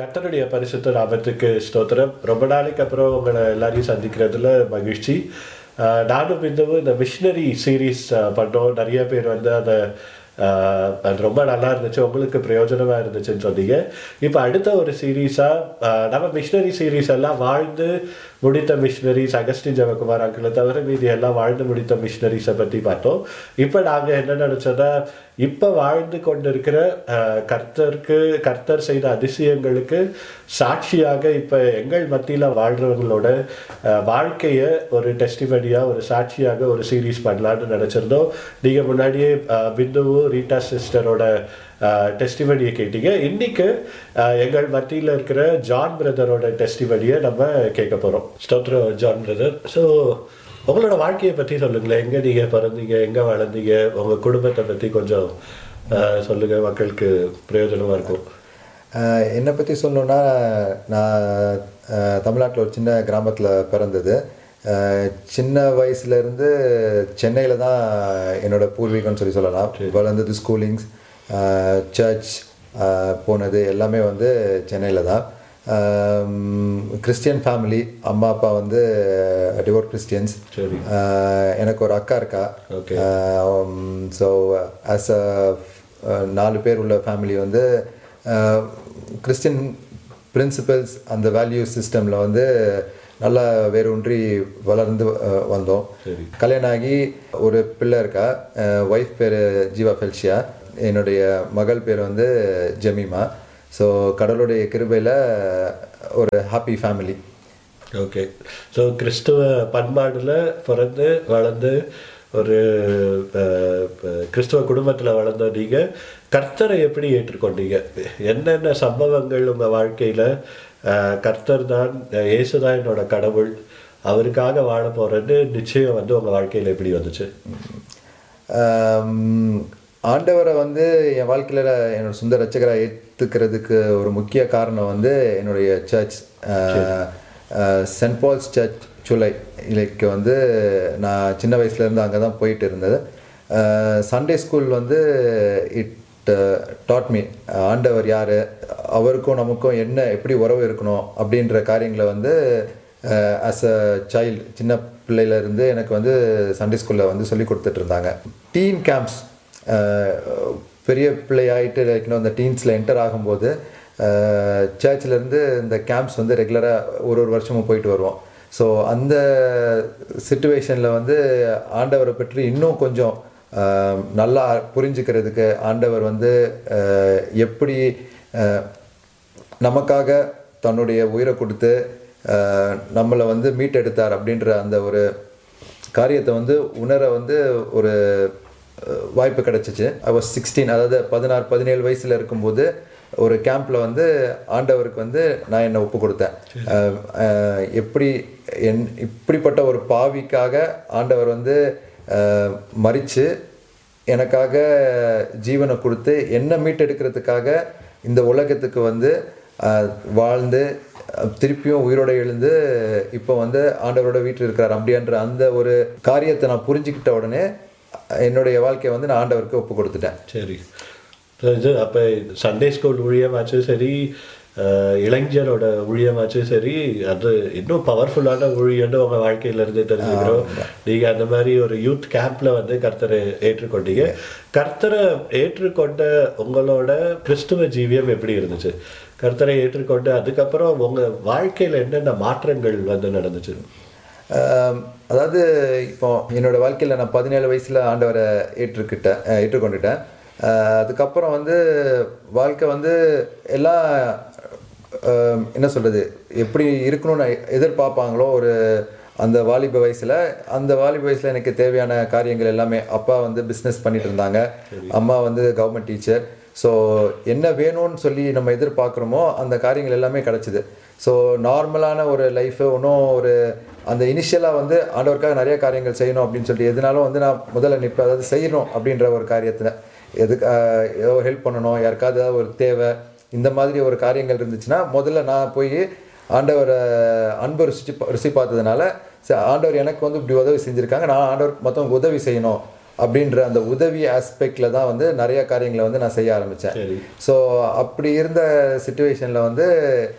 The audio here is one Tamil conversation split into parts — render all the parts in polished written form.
கர்த்தருடைய பரிசுத்த நாமத்துக்கு ஸ்தோத்திரம். ரொம்ப நாளைக்கு அப்புறம் உங்களை எல்லாரையும் சந்திக்கிறதுல மகிழ்ச்சி. நானும் இன்னமும் இந்த மிஷினரி சீரீஸ் பண்ணோம். நிறைய பேர் வந்து அதை அது ரொம்ப நல்லா இருந்துச்சு, உங்களுக்கு பிரயோஜனமாக இருந்துச்சுன்னு சொன்னீங்க. இப்போ அடுத்த ஒரு சீரீஸாக நம்ம மிஷினரி சீரீஸ் எல்லாம் வாழ்ந்து முடித்த மிஷினரிஸ், அகஸ்டின் ஜெயக்குமார் அங்கிளை தவிர மீதி எல்லாம் வாழ்ந்து முடித்த மிஷினரிஸை பற்றி பார்த்தோம். இப்போ நாங்கள் என்ன நினச்சோன்னா, இப்போ வாழ்ந்து கொண்டிருக்கிற கர்த்தர் செய்த அதிசயங்களுக்கு சாட்சியாக இப்போ எங்கள் மத்தியில் வாழ்கிறவங்களோட வாழ்க்கையை ஒரு டெஸ்டிமனியாக, ஒரு சாட்சியாக ஒரு சீரீஸ் பண்ணலான்னு நினச்சிருந்தோம். நீங்கள் முன்னாடியே பிந்துவும் ரீட்டா சிஸ்டரோட டெஸ்டிமனியை கேட்டீங்க. இன்னைக்கு எங்கள் மத்தியில் இருக்கிற ஜான் பிரதரோட டெஸ்டிமனியை நம்ம கேட்க போகிறோம். ஸ்தோத்திரம் ஜான் பிரதர். ஸோ உங்களோட வாழ்க்கையை பற்றி சொல்லுங்களேன். எங்கே நீங்கள் பிறந்தீங்க, எங்கே வளர்ந்தீங்க, உங்கள் குடும்பத்தை பற்றி கொஞ்சம் சொல்லுங்கள், மக்களுக்கு பிரயோஜனமாக இருக்கும். என்னை பற்றி சொல்லணுன்னா, நான் தமிழ்நாட்டில் ஒரு சின்ன கிராமத்தில் பிறந்தது. சின்ன வயசுலேருந்து சென்னையில் தான் என்னோடய பூர்வீகம்னு சொல்லலாம். வளர்ந்தது, ஸ்கூலிங்ஸ், சர்ச் போனது எல்லாமே வந்து சென்னையில் தான். கிறிஸ்டியன் ஃபேமிலி, அம்மா அப்பா வந்து டிவோட் கிறிஸ்டியன்ஸ். எனக்கு ஒரு அக்கா இருக்கா. ஸோ ஆஸ் அ 4 பேர் உள்ள ஃபேமிலி வந்து கிறிஸ்டியன் பிரின்சிபல்ஸ், அந்த வேல்யூ சிஸ்டமில் வந்து நல்லா வேரூன்றி வளர்ந்து வந்தோம். கல்யாணம் ஆகி ஒரு பிள்ளை இருக்கா. ஒய்ஃப் பேர் ஜீவா ஃபெல்ஷியா, என்னுடைய மகள் பேர் வந்து ஜெமிமா. ஸோ கடவுளுடைய கிருபையில் ஒரு ஹாப்பி ஃபேமிலி. ஓகே. ஸோ கிறிஸ்துவ பண்பாடில் பிறந்து வளர்ந்து ஒரு கிறிஸ்துவ குடும்பத்தில் வளர்ந்த நீங்கள் கர்த்தரை எப்படி ஏற்றுக்கொண்டீங்க? என்னென்ன சம்பவங்கள் உங்கள் வாழ்க்கையில் கர்த்தர் தான், இயேசு தான் என்னோட கடவுள், அவருக்காக வாழ போகிறேன்னு நிச்சயம் வந்து உங்கள் வாழ்க்கையில் எப்படி வந்துச்சு? ஆண்டவரை வந்து என் வாழ்க்கையில் என்னோட சொந்த ரட்சகராக ஏற்றுக்கிறதுக்கு ஒரு முக்கிய காரணம் வந்து என்னுடைய சர்ச், சென்ட் பால்ஸ் சர்ச் சூலை இலைக்கு வந்து நான் சின்ன வயசுலேருந்து அங்கே தான் போயிட்டு இருந்தது. சண்டே ஸ்கூல் வந்து இட் டாட் மீ ஆண்டவர் யார், அவருக்கும் நமக்கும் என்ன எப்படி உறவு இருக்கணும் அப்படின்ற காரியங்களை வந்து ஆஸ் அ சைல்டு, சின்ன பிள்ளையிலேருந்து எனக்கு வந்து சண்டே ஸ்கூலில் வந்து சொல்லி கொடுத்துட்ருந்தாங்க. டீன் கேம்ப்ஸ், பெரிய பிள்ளையாயிட்டு இருக்கணும், அந்த டீன்ஸில் என்டர் ஆகும்போது சர்ச்சிலேருந்து இந்த கேம்ப்ஸ் வந்து ரெகுலராக ஒரு வருஷமும் போயிட்டு வருவோம். ஸோ அந்த சிச்சுவேஷனில் வந்து ஆண்டவரை பற்றி இன்னும் கொஞ்சம் நல்லா புரிஞ்சுக்கிறதுக்கு, ஆண்டவர் வந்து எப்படி நமக்காக தன்னுடைய உயிரை கொடுத்து நம்மளை வந்து மீட்டெடுத்தார் அப்படின்ற அந்த ஒரு காரியத்தை வந்து உணர வந்து ஒரு வாய்ப்பு கிடச்சிச்சு. ஐ வாஸ் 16, அதாவது 16-17 வயசில் இருக்கும்போது ஒரு கேம்பில் வந்து ஆண்டவருக்கு வந்து நான் என்னை ஒப்பு கொடுத்தேன். இப்படிப்பட்ட ஒரு பாவிக்காக ஆண்டவர் வந்து மரித்து எனக்காக ஜீவனை கொடுத்து என்னை மீட்டெடுக்கிறதுக்காக இந்த உலகத்துக்கு வந்து வாழ்ந்து திருப்பியும் உயிரோட எழுந்து இப்போ வந்து ஆண்டவரோட வீட்டில் இருக்கிறார் அப்படின்ற அந்த ஒரு காரியத்தை நான் புரிஞ்சுக்கிட்ட உடனே என்னுடைய வாழ்க்கையை வந்து நான் ஆண்டவருக்கு ஒப்பு கொடுத்துட்டேன். சரி. இது அப்போ சண்டே ஸ்கூல் ஊழியமாச்சும் சரி, இளைஞரோட ஊழியமாச்சும் சரி, அது இன்னும் பவர்ஃபுல்லான ஊழியன்னு உங்கள் வாழ்க்கையிலேருந்து தெரிஞ்சுக்கிறோம். நீங்கள் அந்த மாதிரி ஒரு யூத் கேம்பில் வந்து கர்த்தரை ஏற்றுக்கொண்டீங்க. கர்த்தரை ஏற்றுக்கொண்ட உங்களோட கிறிஸ்துவ ஜீவியம் எப்படி இருந்துச்சு? கர்த்தரை ஏற்றுக்கொண்டு அதுக்கப்புறம் உங்கள் வாழ்க்கையில் என்னென்ன மாற்றங்கள் வந்து நடந்துச்சு? அதாவது இப்போ என்னோடய வாழ்க்கையில் நான் 17 வயசில் ஆண்டவரை ஏற்றுக்கொண்டுட்டேன். அதுக்கப்புறம் வந்து வாழ்க்கை வந்து எல்லாம் என்ன சொல்கிறது, எப்படி இருக்கணும்னு எதிர்பார்ப்பாங்களோ ஒரு அந்த வாலிப வயசில் எனக்கு தேவையான காரியங்கள் எல்லாமே, அப்பா வந்து பிஸ்னஸ் பண்ணிட்டு இருந்தாங்க, அம்மா வந்து கவர்மெண்ட் டீச்சர். ஸோ என்ன வேணும்னு சொல்லி நம்ம எதிர்பார்க்குறோமோ அந்த காரியங்கள் எல்லாமே கிடச்சிது. ஸோ நார்மலான ஒரு லைஃபு, இன்னும் ஒரு அந்த இனிஷியலாக வந்து ஆண்டவருக்காக நிறைய காரியங்கள் செய்யணும் அப்படின்னு சொல்லி எதுனாலும் வந்து நான் முதல்ல நிற்பேன். அதாவது செய்யணும் அப்படின்ற ஒரு காரியத்தில் ஏதோ ஹெல்ப் பண்ணணும், யாருக்காவது ஏதாவது ஒரு தேவை, இந்த மாதிரி ஒரு காரியங்கள் இருந்துச்சுன்னா முதல்ல நான் போய் ஆண்டவரை அன்பு ருசி பார்த்ததுனால ஆண்டவர் எனக்கு வந்து இப்படி உதவி செஞ்சுருக்காங்க, நான் ஆண்டவருக்கு மற்றவங்க உதவி செய்யணும் அப்படின்ற அந்த உதவி ஆஸ்பெக்டில் தான் வந்து நிறைய காரியங்களை வந்து நான் செய்ய ஆரம்பித்தேன். ஸோ அப்படி இருந்த சுச்சுவேஷனில் வந்து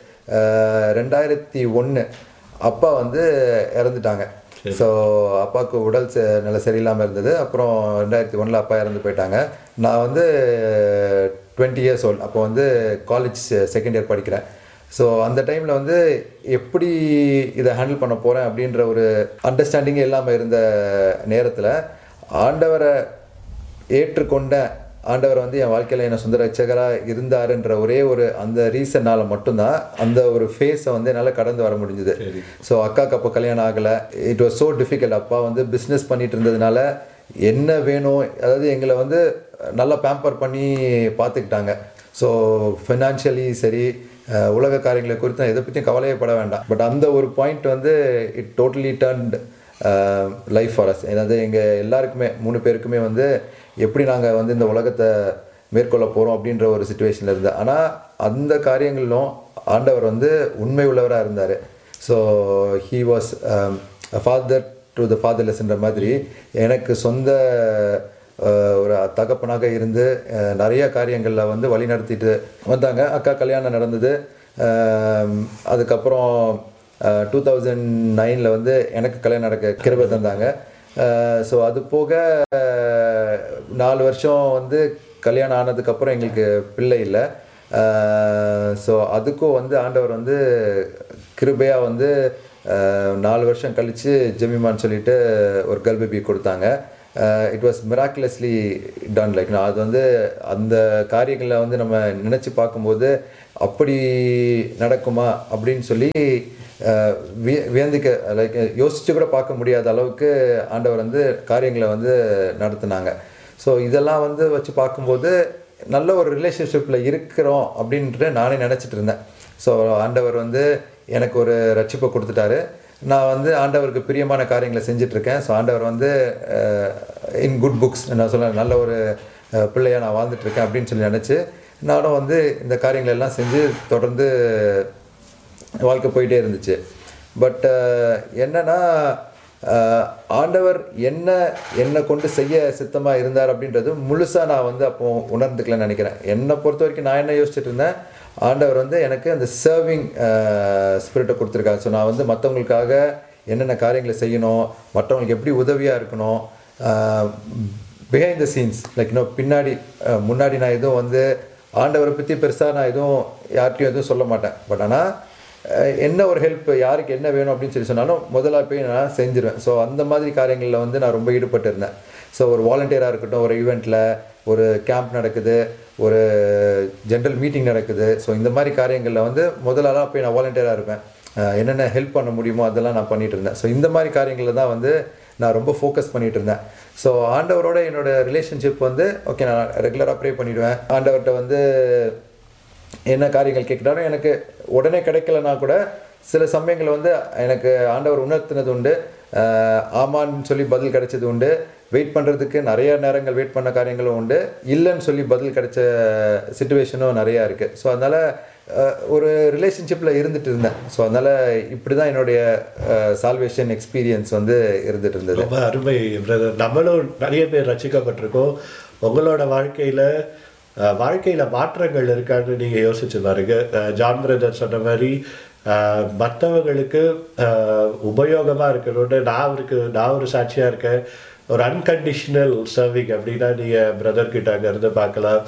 2001 அப்பா வந்து இறந்துட்டாங்க. ஸோ அப்பாவுக்கு உடல் நிலை சரியில்லாமல் இருந்தது. அப்புறம் 2001 அப்பா இறந்து போயிட்டாங்க. நான் வந்து 20 years old, அப்போ வந்து காலேஜ் செகண்ட் இயர் படிக்கிறேன். ஸோ அந்த டைமில் வந்து எப்படி இதை ஹேண்டில் பண்ண போகிறேன் அப்படின்ற ஒரு அண்டர்ஸ்டாண்டிங்கே இல்லாமல் இருந்த நேரத்தில் ஆண்டவரை ஏற்றுக்கொண்ட ஆண்டவர் வந்து என் வாழ்க்கையில் என்ன சொந்த ரட்சகராக இருந்தாருன்ற ஒரே ஒரு அந்த ரீசனால் மட்டும்தான் அந்த ஒரு ஃபேஸை வந்து என்னால் கடந்து வர முடிஞ்சுது. ஸோ அக்காவுக்கு அப்போ கல்யாணம் ஆகலை. It was so difficult. அப்பா வந்து பிஸ்னஸ் பண்ணிட்டு இருந்ததுனால என்ன வேணும், அதாவது எங்களை வந்து நல்லா பேம்பர் பண்ணி பார்த்துக்கிட்டாங்க. ஸோ ஃபினான்ஷியலி சரி, உலக காரியங்களை குறித்து எதை பற்றியும் கவலையப்பட வேண்டாம். பட் அந்த ஒரு பாயிண்ட் வந்து it totally turned life for us. அதாவது எங்கள் எல்லாருக்குமே 3 பேருக்குமே வந்து எப்படி நாங்கள் வந்து இந்த உலகத்தை மேற்கொள்ள போகிறோம் அப்படின்ற ஒரு சுச்சுவேஷனில் இருந்தேன். ஆனால் அந்த காரியங்களிலும் ஆண்டவர் வந்து உண்மை உள்ளவராக இருந்தார். So he was father to the ஃபாதர்லெஸ்ன்ற மாதிரி எனக்கு சொந்த ஒரு தகப்பனாக இருந்து நிறைய காரியங்களில் வந்து வழி நடத்திட்டு வந்தாங்க. அக்கா கல்யாணம் நடந்தது. அதுக்கப்புறம் 2009 வந்து எனக்கு கல்யாணம் நடக்க கிருபை தந்தாங்க. ஸோ அது போக 4 வருஷம் வந்து கல்யாணம் ஆனதுக்கப்புறம் எங்களுக்கு பிள்ளை இல்லை. ஸோ அதுக்கும் வந்து ஆண்டவர் வந்து கிருபையாக வந்து 4 வருஷம் கழித்து ஜெமிமான்னு சொல்லிட்டு ஒரு கேர்ள் பேபி கொடுத்தாங்க. It was miraculously ton. Like நான் அது வந்து அந்த காரியங்களில் வந்து நம்ம நினச்சி பார்க்கும்போது அப்படி நடக்குமா அப்படின்னு சொல்லி வியந்திக்க லைக் யோசித்து கூட பார்க்க முடியாத அளவுக்கு ஆண்டவர் வந்து காரியங்களை வந்து நடத்துனாங்க. ஸோ இதெல்லாம் வந்து வச்சு பார்க்கும்போது நல்ல ஒரு ரிலேஷன்ஷிப்பில் இருக்கிறோம் அப்படின்ட்டு நானே நினச்சிட்டு இருந்தேன். ஸோ ஆண்டவர் வந்து எனக்கு ஒரு ரட்சிப்பை கொடுத்துட்டாரு. நான் வந்து ஆண்டவருக்கு பிரியமான காரியங்களை செஞ்சிட்ருக்கேன். ஸோ ஆண்டவர் வந்து இன் குட் புக்ஸ் நான் சொல்ல நல்ல ஒரு பிள்ளையாக நான் வாழ்ந்துட்டுருக்கேன் அப்படின்னு சொல்லி நினச்சி நானும் வந்து இந்த காரியங்கள் எல்லாம் செஞ்சு தொடர்ந்து வாழ்க்கை போயிட்டே இருந்துச்சு. பட் என்னன்னா ஆண்டவர் என்னை கொண்டு செய்ய சித்தமாக இருந்தார் அப்படின்றது முழுசாக நான் வந்து அப்போ உணர்ந்துக்கலன்னு நினைக்கிறேன். என்னை பொறுத்த வரைக்கும் நான் என்ன யோசிச்சுட்டு இருந்தேன், ஆண்டவர் வந்து எனக்கு அந்த சர்விங் ஸ்பிரிட்டை கொடுத்துருக்காங்க. ஸோ நான் வந்து மற்றவங்களுக்காக என்னென்ன காரியங்களை செய்யணும், மற்றவங்களுக்கு எப்படி உதவியாக இருக்கணும், பிஹைண்ட் த சீன்ஸ் லைக் பின்னாடி முன்னாடி நான் எதுவும் வந்து ஆண்டவரை பற்றி பெருசாக நான் எதுவும் யார்கிட்டையும் எதுவும் சொல்ல மாட்டேன். பட் ஆனால் என்ன ஒரு ஹெல்ப் யாருக்கு என்ன வேணும் அப்படின்னு சொல்லி சொன்னாலும் முதல்ல போய் நான் செஞ்சிருவேன். ஸோ அந்த மாதிரி காரியங்களில் வந்து நான் ரொம்ப ஈடுபட்டு இருந்தேன். ஸோ ஒரு வாலண்டியராக இருக்கட்டும், ஒரு ஈவெண்ட்டில் ஒரு கேம்ப் நடக்குது, ஒரு ஜென்ரல் மீட்டிங் நடக்குது. ஸோ இந்த மாதிரி காரியங்களில் வந்து முதலாளாக போய் நான் வாலண்டியராக இருப்பேன். என்னென்ன ஹெல்ப் பண்ண முடியுமோ அதெல்லாம் நான் பண்ணிகிட்டு இருந்தேன். ஸோ இந்த மாதிரி காரியங்களில் தான் வந்து நான் ரொம்ப ஃபோக்கஸ் பண்ணிகிட்டு இருந்தேன். ஸோ ஆண்டவரோட என்னோடய ரிலேஷன்ஷிப் வந்து ஓகே, நான் ரெகுலராக ப்ரே பண்ணிவிடுவேன். ஆண்டவர்கிட்ட வந்து என்ன காரியங்கள் கேட்குறாலும் எனக்கு உடனே கிடைக்கலனா கூட சில சமயங்கள் வந்து எனக்கு ஆண்டவர் உணர்த்தினது உண்டு. ஆமான்னு சொல்லி பதில் கிடைச்சது உண்டு. வெயிட் பண்ணுறதுக்கு நிறைய நேரங்கள் வெயிட் பண்ண காரியங்களும் உண்டு. இல்லைன்னு சொல்லி பதில் கிடைச்ச சிச்சுவேஷனும் நிறையா இருக்குது. ஸோ அதனால் ஒரு ரிலேஷன்ஷிப்பில் இருந்துகிட்டு இருந்தேன். ஸோ அதனால் இப்படி தான் என்னுடைய சால்வேஷன் எக்ஸ்பீரியன்ஸ் வந்து இருந்துகிட்டு இருந்தது. ரொம்ப அருமை பிரதர். நம்மளும் நிறைய பேர் ரசிக்கப்பட்டிருக்கோம். உங்களோட வாழ்க்கையில் மாற்றங்கள் இருக்கான்னு நீங்கள் யோசிச்சு பாருங்க. ஜான் பிரதர் சொன்ன மாதிரி மற்றவங்களுக்கு உபயோகமாக இருக்கணும்னு நான் ஒரு சாட்சியாக இருக்கேன். ஒரு அன்கண்டிஷனல் சர்விங் அப்படின்னா நீங்கள் பிரதர்கிட்ட அங்கேருந்து பார்க்கலாம்.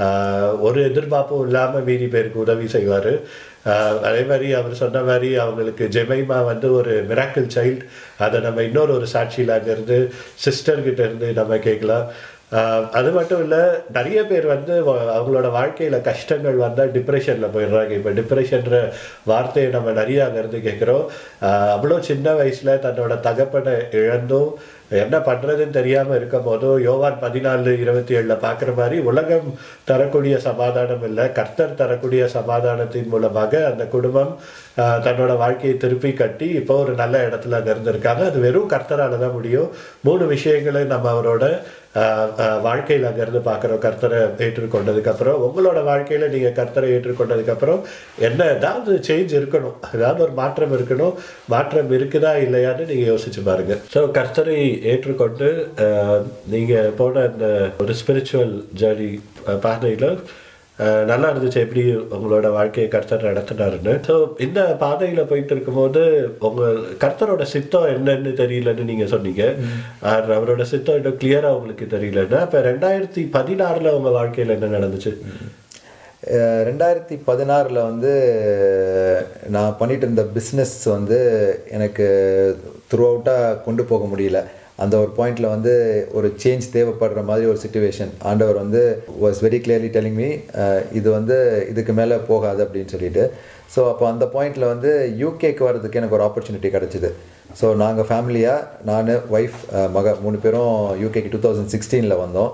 ஒரு எதிர்பார்ப்பும் இல்லாமல் மீதி பேருக்கு உதவி செய்வார். அதே மாதிரி அவர் சொன்ன மாதிரி அவங்களுக்கு ஜெமைமா வந்து ஒரு மிராக்கிள் சைல்டு. அதை நம்ம இன்னொரு சாட்சியில் அங்கேருந்து சிஸ்டர்கிட்ட இருந்து நம்ம கேட்கலாம். அது மட்டும் இல்லை, நிறைய பேர் வந்து அவங்களோட வாழ்க்கையில் கஷ்டங்கள் வந்தால் டிப்ரெஷனில் போயிடுறாங்க. இப்போ டிப்ரெஷன்ற வார்த்தையை நம்ம நிறைய அங்கேருந்து கேட்குறோம். அவ்வளோ சின்ன வயசில் தன்னோட தகப்பனை இழந்தும் என்ன பண்ணுறதுன்னு தெரியாமல் இருக்கும் போதும் யோவான் 14:27 பார்க்குற மாதிரி உலகம் தரக்கூடிய சமாதானம் இல்லை, கர்த்தர் தரக்கூடிய சமாதானத்தின் மூலமாக அந்த குடும்பம் தன்னோட வாழ்க்கையை திருப்பி கட்டி இப்போ ஒரு நல்ல இடத்துல அங்கே இருந்திருக்காங்க. அது வெறும் கர்த்தரால் தான் முடியும். 3 விஷயங்களை நம்ம அவரோட வாழ்க்கையில் அங்கேருந்து பார்க்குறோம். கர்த்தரை ஏற்றுக்கொண்டதுக்கப்புறம் உங்களோட வாழ்க்கையில் நீங்கள் கர்த்தரை ஏற்றுக்கொண்டதுக்கப்புறம் என்ன ஏதாவது சேஞ்ச் இருக்கணும், ஏதாவது ஒரு மாற்றம் இருக்கணும். மாற்றம் இருக்குதா இல்லையான்னு நீங்கள் யோசிச்சு பாருங்கள். ஸோ கர்த்தரை ஏற்றுக்கொண்டு நீங்கள் போன அந்த ஒரு ஸ்பிரிச்சுவல் ஜேர்னி பாதையில் நல்லா இருந்துச்சு எப்படி உங்களோட வாழ்க்கையை கர்த்தர் நடத்தினாருன்னு. ஸோ இந்த பாதையில் போயிட்டு இருக்கும்போது உங்கள் கர்த்தரோட சித்தம் என்னன்னு தெரியலன்னு நீங்கள் சொன்னீங்க. அவரோட சித்தம் இன்னும் கிளியராக உங்களுக்கு தெரியலன்னா அப்போ 2016 உங்கள் வாழ்க்கையில் என்ன நடந்துச்சு? 2016 வந்து நான் பண்ணிட்டு இருந்த பிஸ்னஸ் வந்து எனக்கு த்ரூ அவுட்டாக கொண்டு போக முடியல. அந்த ஒரு பாயிண்டில் வந்து ஒரு சேஞ்ச் தேவைப்படுற மாதிரி ஒரு சிச்சுவேஷன். ஆண்டவர் வந்து was very clearly telling me இது வந்து இதுக்கு மேலே போகாது அப்படின்னு சொல்லிட்டு. ஸோ அப்போ அந்த பாயிண்டில் வந்து யூகேக்கு வர்றதுக்கு எனக்கு ஒரு ஆப்பர்ச்சுனிட்டி கிடச்சிது. ஸோ நாங்கள் ஃபேமிலியாக நான் ஒய்ஃப் மக 3 பேரும் யூகேக்கு 2016 வந்தோம்.